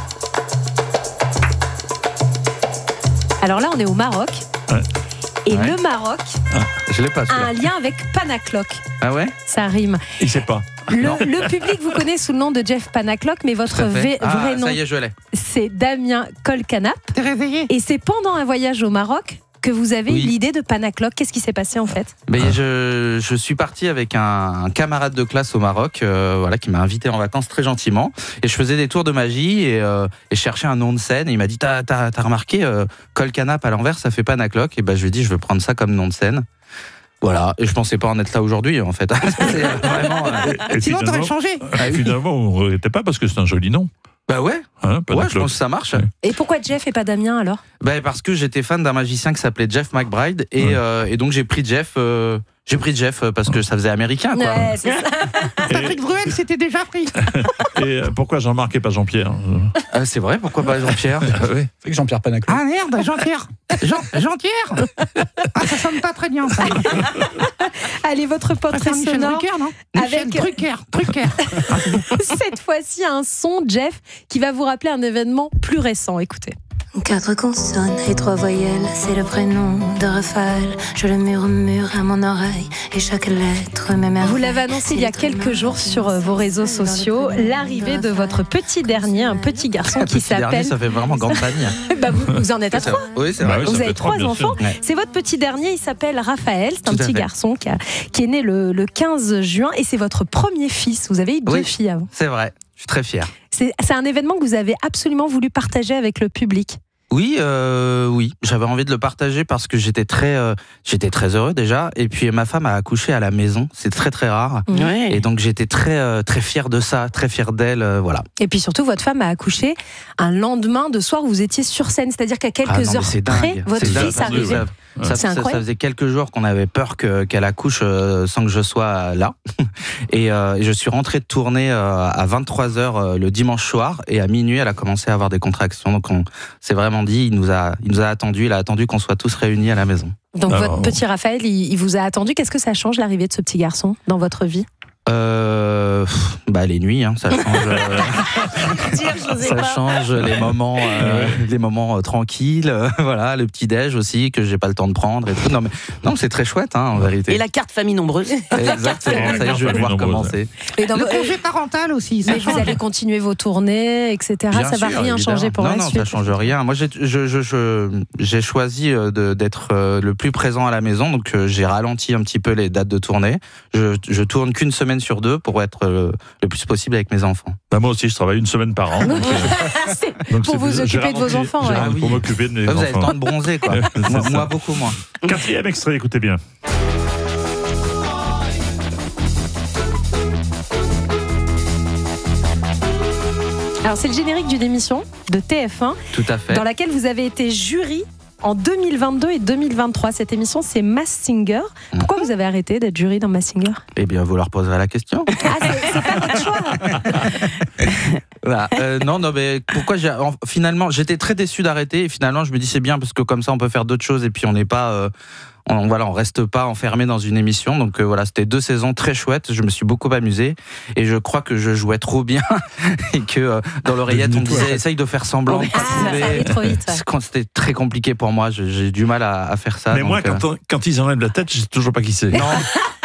Speaker 28: Alors là, on est au Maroc. Et le Maroc a un lien avec Panaclock.
Speaker 23: Ah ouais?
Speaker 28: Ça rime.
Speaker 7: Il sait pas.
Speaker 28: Le public vous connaît sous le nom de Jeff Panaclock, mais votre vrai nom,
Speaker 23: ça y est, je l'ai.
Speaker 28: c'est Damien Colcanap.
Speaker 24: T'es réveillé?
Speaker 28: Et c'est pendant un voyage au Maroc que vous avez eu
Speaker 23: Oui.
Speaker 28: l'idée de Panacloc. Qu'est-ce qui s'est passé en fait?
Speaker 23: Je suis parti avec un camarade de classe au Maroc, qui m'a invité en vacances très gentiment. Et je faisais des tours de magie et je cherchais un nom de scène. Et il m'a dit t'as remarqué Col Canap à l'envers, ça fait Panacloc. Et je lui ai dit je veux prendre ça comme nom de scène. Voilà, et je pensais pas en être là aujourd'hui en fait. C'est vraiment,
Speaker 24: Sinon, t'aurais changé.
Speaker 7: Finalement, on ne regrettait pas parce que c'est un joli nom.
Speaker 23: Bah ouais,
Speaker 7: Panacloc.
Speaker 23: je pense que ça marche.
Speaker 28: Et pourquoi Jeff et pas Damien alors?
Speaker 23: Parce que j'étais fan d'un magicien qui s'appelait Jeff McBride et donc j'ai pris Jeff. Parce que ça faisait américain, quoi.
Speaker 28: Ouais, c'est ça.
Speaker 24: Patrick Bruel s'était déjà pris.
Speaker 7: Et pourquoi Jean-Marc et pas Jean-Pierre?
Speaker 23: C'est vrai, pourquoi pas Jean-Pierre?
Speaker 7: Oui.
Speaker 4: C'est que Jean-Pierre Panacloc.
Speaker 24: Ah merde, Jean-Pierre. Jean-Pierre. Ah, ça sonne pas très bien, ça.
Speaker 28: Allez, votre portrait
Speaker 24: Michel
Speaker 28: sonore.
Speaker 24: Drucker, non?
Speaker 28: Avec
Speaker 24: Drucker.
Speaker 28: cette fois-ci un son, Jeff, qui va vous rappeler un événement plus récent. Écoutez.
Speaker 13: 4 consonnes et 3 voyelles, c'est le prénom de Raphaël. Je le murmure à mon oreille et chaque lettre m'émerveille.
Speaker 28: Vous l'avez annoncé il y a quelques jours sur vos réseaux sociaux, l'arrivée de votre petit dernier, un petit garçon qui s'appelle...
Speaker 23: Ça fait vraiment grande famille.
Speaker 28: Vous en êtes à 3.
Speaker 23: Oui, c'est vrai.
Speaker 28: Vous avez 3 enfants.
Speaker 23: Ouais.
Speaker 28: C'est votre petit dernier, il s'appelle Raphaël. C'est un
Speaker 23: Tout à
Speaker 28: petit
Speaker 23: fait.
Speaker 28: garçon qui est né le 15 juin et c'est votre premier fils. Vous avez eu 2 filles avant.
Speaker 23: C'est vrai, je suis très fier.
Speaker 28: C'est un événement que vous avez absolument voulu partager avec le public.
Speaker 23: Oui, j'avais envie de le partager parce que j'étais très heureux déjà. Et puis ma femme a accouché à la maison, c'est très très rare.
Speaker 28: Ouais.
Speaker 23: Et donc j'étais très très fier de ça, très fier d'elle, voilà.
Speaker 28: Et puis surtout, votre femme a accouché un lendemain de soir où vous étiez sur scène, c'est-à-dire qu'à quelques heures près, votre fils arrivait. C'est
Speaker 23: Ça faisait quelques jours qu'on avait peur qu'elle accouche sans que je sois là. Et je suis rentré de tournée à 23h le dimanche soir et à minuit elle a commencé à avoir des contractions. Donc on s'est vraiment dit, il nous a attendu, il a attendu qu'on soit tous réunis à la maison.
Speaker 28: Donc votre petit Raphaël, il vous a attendu. Qu'est-ce que ça change l'arrivée de ce petit garçon dans votre vie?
Speaker 23: Les nuits, ça change. Ça change les moments tranquilles, voilà, le petit déj aussi que j'ai pas le temps de prendre et tout. Non, c'est très chouette, en vérité.
Speaker 3: Et la carte famille nombreuse.
Speaker 23: Exactement, ça y est, je vais devoir commencer.
Speaker 28: Et dans
Speaker 24: le congé parental aussi.
Speaker 28: Mais vous allez continuer vos tournées, etc.
Speaker 23: Bien
Speaker 28: ça va
Speaker 23: sûr,
Speaker 28: rien
Speaker 23: évidemment.
Speaker 28: changer pour la
Speaker 23: non,
Speaker 28: suite.
Speaker 23: ça change rien. Moi, j'ai choisi d'être le plus présent à la maison, donc j'ai ralenti un petit peu les dates de tournée. Je tourne qu'une semaine sur 2 pour être le plus possible avec mes enfants.
Speaker 7: Moi aussi, je travaille une semaine par an.
Speaker 28: Pour vous occuper de vos enfants. Ouais.
Speaker 7: Pour m'occuper de mes enfants.
Speaker 23: Vous avez le temps de bronzer, quoi. moi, beaucoup moins.
Speaker 7: 4e extrait, écoutez bien.
Speaker 28: Alors c'est le générique d'une émission de TF1
Speaker 23: Tout à fait.
Speaker 28: dans laquelle vous avez été jury en 2022 et 2023. Cette émission, c'est Masked Singer. Pourquoi vous avez arrêté d'être jury dans Masked Singer?
Speaker 23: Eh bien, vous leur poserez la question.
Speaker 28: C'est pas votre choix.
Speaker 23: Voilà. Non, mais pourquoi finalement, j'étais très déçu d'arrêter et finalement, je me dis c'est bien parce que comme ça, on peut faire d'autres choses et puis on n'est pas... on reste pas enfermé dans une émission. Donc voilà, c'était 2 saisons très chouettes. Je me suis beaucoup amusé et je crois que je jouais trop bien et que dans l'oreillette on me disait essaye de faire semblant.
Speaker 28: Ça allait trop vite.
Speaker 23: C'était très compliqué pour moi. J'ai du mal à faire ça.
Speaker 7: Mais moi, quand ils enlèvent la tête, je sais toujours pas qui c'est. Non,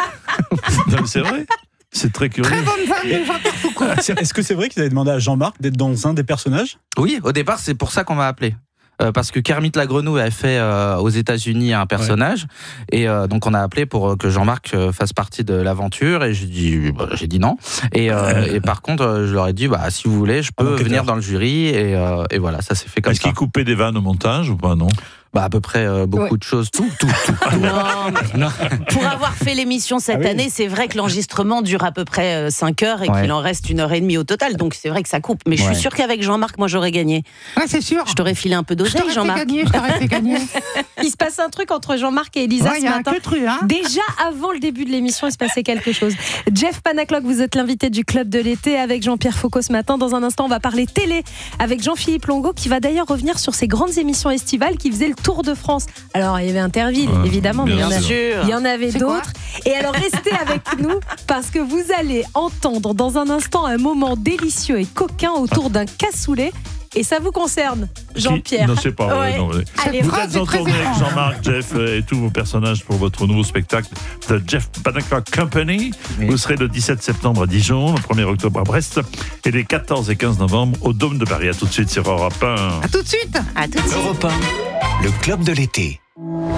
Speaker 7: mais c'est vrai. C'est très curieux.
Speaker 24: Très bonne femme de Jean-Pierre Foucault.
Speaker 4: Est-ce que c'est vrai qu'ils avaient demandé à Jean-Marc d'être dans un des personnages?
Speaker 23: Oui, au départ, c'est pour ça qu'on m'a appelé. Parce que Kermit la Grenouille a fait aux États-Unis un personnage, et donc on a appelé pour que Jean-Marc fasse partie de l'aventure, et j'ai dit non. Et par contre, je leur ai dit si vous voulez, je peux venir dans le jury, et voilà, ça s'est fait comme ça.
Speaker 7: Est-ce qu'ils coupaient des vannes au montage ou pas, non?
Speaker 23: À peu près beaucoup de choses, tout.
Speaker 3: Non. Pour avoir fait l'émission cette année, c'est vrai que l'enregistrement dure à peu près 5 heures et qu'il en reste 1h30 au total, donc c'est vrai que ça coupe. Mais je suis sûre qu'avec Jean-Marc, moi j'aurais gagné.
Speaker 24: Ouais, c'est sûr.
Speaker 3: Je t'aurais filé un peu d'oseille, Jean-Marc.
Speaker 24: Je t'aurais fait gagner.
Speaker 28: Il se passe un truc entre Jean-Marc et Elisa ce matin. Déjà avant le début de l'émission, il se passait quelque chose. Jeff Panacloc, vous êtes l'invité du Club de l'été avec Jean-Pierre Foucault ce matin. Dans un instant, on va parler télé avec Jean-Philippe Longo qui va d'ailleurs revenir sur ces grandes émissions estivales qui faisaient le Tour de France. Alors, il y avait Interville, évidemment, mais il y en avait d'autres. Et alors, restez avec nous parce que vous allez entendre dans un instant un moment délicieux et coquin autour d'un cassoulet. Et ça vous concerne, Jean-Pierre?
Speaker 7: Non, c'est pas vrai.
Speaker 28: Ouais.
Speaker 7: Non,
Speaker 28: Allez,
Speaker 7: vous êtes en tournée avec Jean-Marc, Jeff et tous vos personnages pour votre nouveau spectacle de Jeff Panacloc Company. Oui. Vous serez le 17 septembre à Dijon, le 1er octobre à Brest et les 14 et 15 novembre au Dôme de Paris. À tout de suite sur Europe 1.
Speaker 24: À tout de suite.
Speaker 28: À tout de suite.
Speaker 8: Europe 1, le club de l'été.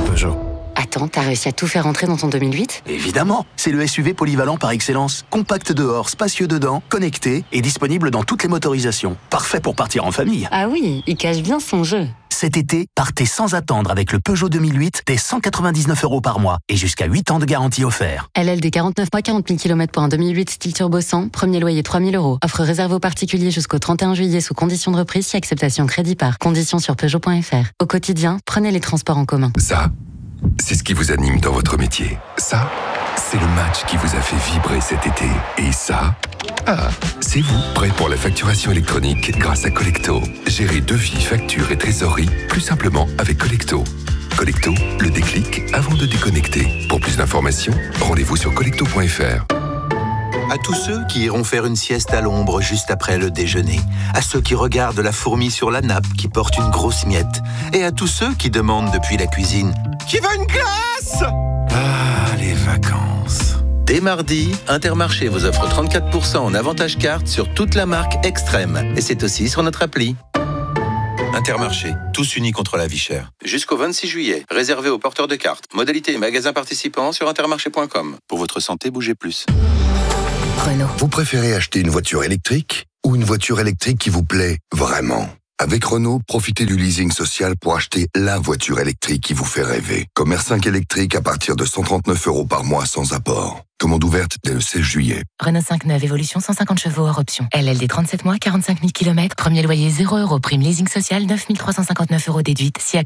Speaker 1: Peugeot.
Speaker 25: Attends, t'as réussi à tout faire entrer dans ton 2008 ?
Speaker 1: Évidemment, c'est le SUV polyvalent par excellence. Compact dehors, spacieux dedans, connecté et disponible dans toutes les motorisations. Parfait pour partir en famille.
Speaker 25: Ah oui, il cache bien son jeu.
Speaker 1: Cet été, partez sans attendre avec le Peugeot 2008 dès 199 € par mois et jusqu'à 8 ans de garantie offert.
Speaker 25: LLD 49 mois, 40 000 km pour un 2008 style turbo 100, premier loyer 3 000 €. Offre réservée aux particuliers jusqu'au 31 juillet sous condition de reprise si acceptation crédit par. Conditions sur Peugeot.fr. Au quotidien, prenez les transports en commun.
Speaker 9: Ça, c'est ce qui vous anime dans votre métier. Ça, c'est le match qui vous a fait vibrer cet été. Et ça, c'est vous, prêt pour la facturation électronique grâce à Collecto. Gérez devis, factures et trésorerie plus simplement avec Collecto. Collecto, le déclic avant de déconnecter. Pour plus d'informations, rendez-vous sur collecto.fr.
Speaker 10: À tous ceux qui iront faire une sieste à l'ombre juste après le déjeuner. À ceux qui regardent la fourmi sur la nappe qui porte une grosse miette. Et à tous ceux qui demandent depuis la cuisine « Qui veut une glace ?» Ah, les vacances. Dès mardi, Intermarché vous offre 34% en avantage carte sur toute la marque Extrême. Et c'est aussi sur notre appli. Intermarché, tous unis contre la vie chère. Jusqu'au 26 juillet, réservé aux porteurs de cartes. Modalités et magasins participants sur intermarché.com. Pour votre santé, bougez plus.
Speaker 25: Renault.
Speaker 9: Vous préférez acheter une voiture électrique ou une voiture électrique qui vous plaît vraiment ? Avec Renault, profitez du leasing social pour acheter la voiture électrique qui vous fait rêver. Comme R5 électrique à partir de 139 € par mois sans apport. Commande ouverte dès le 16 juillet.
Speaker 11: Renault 5 neuve évolution 150 chevaux hors option. LLD 37 mois, 45 000 km. Premier loyer 0 €. Prime leasing social 9 359 € déduite. Si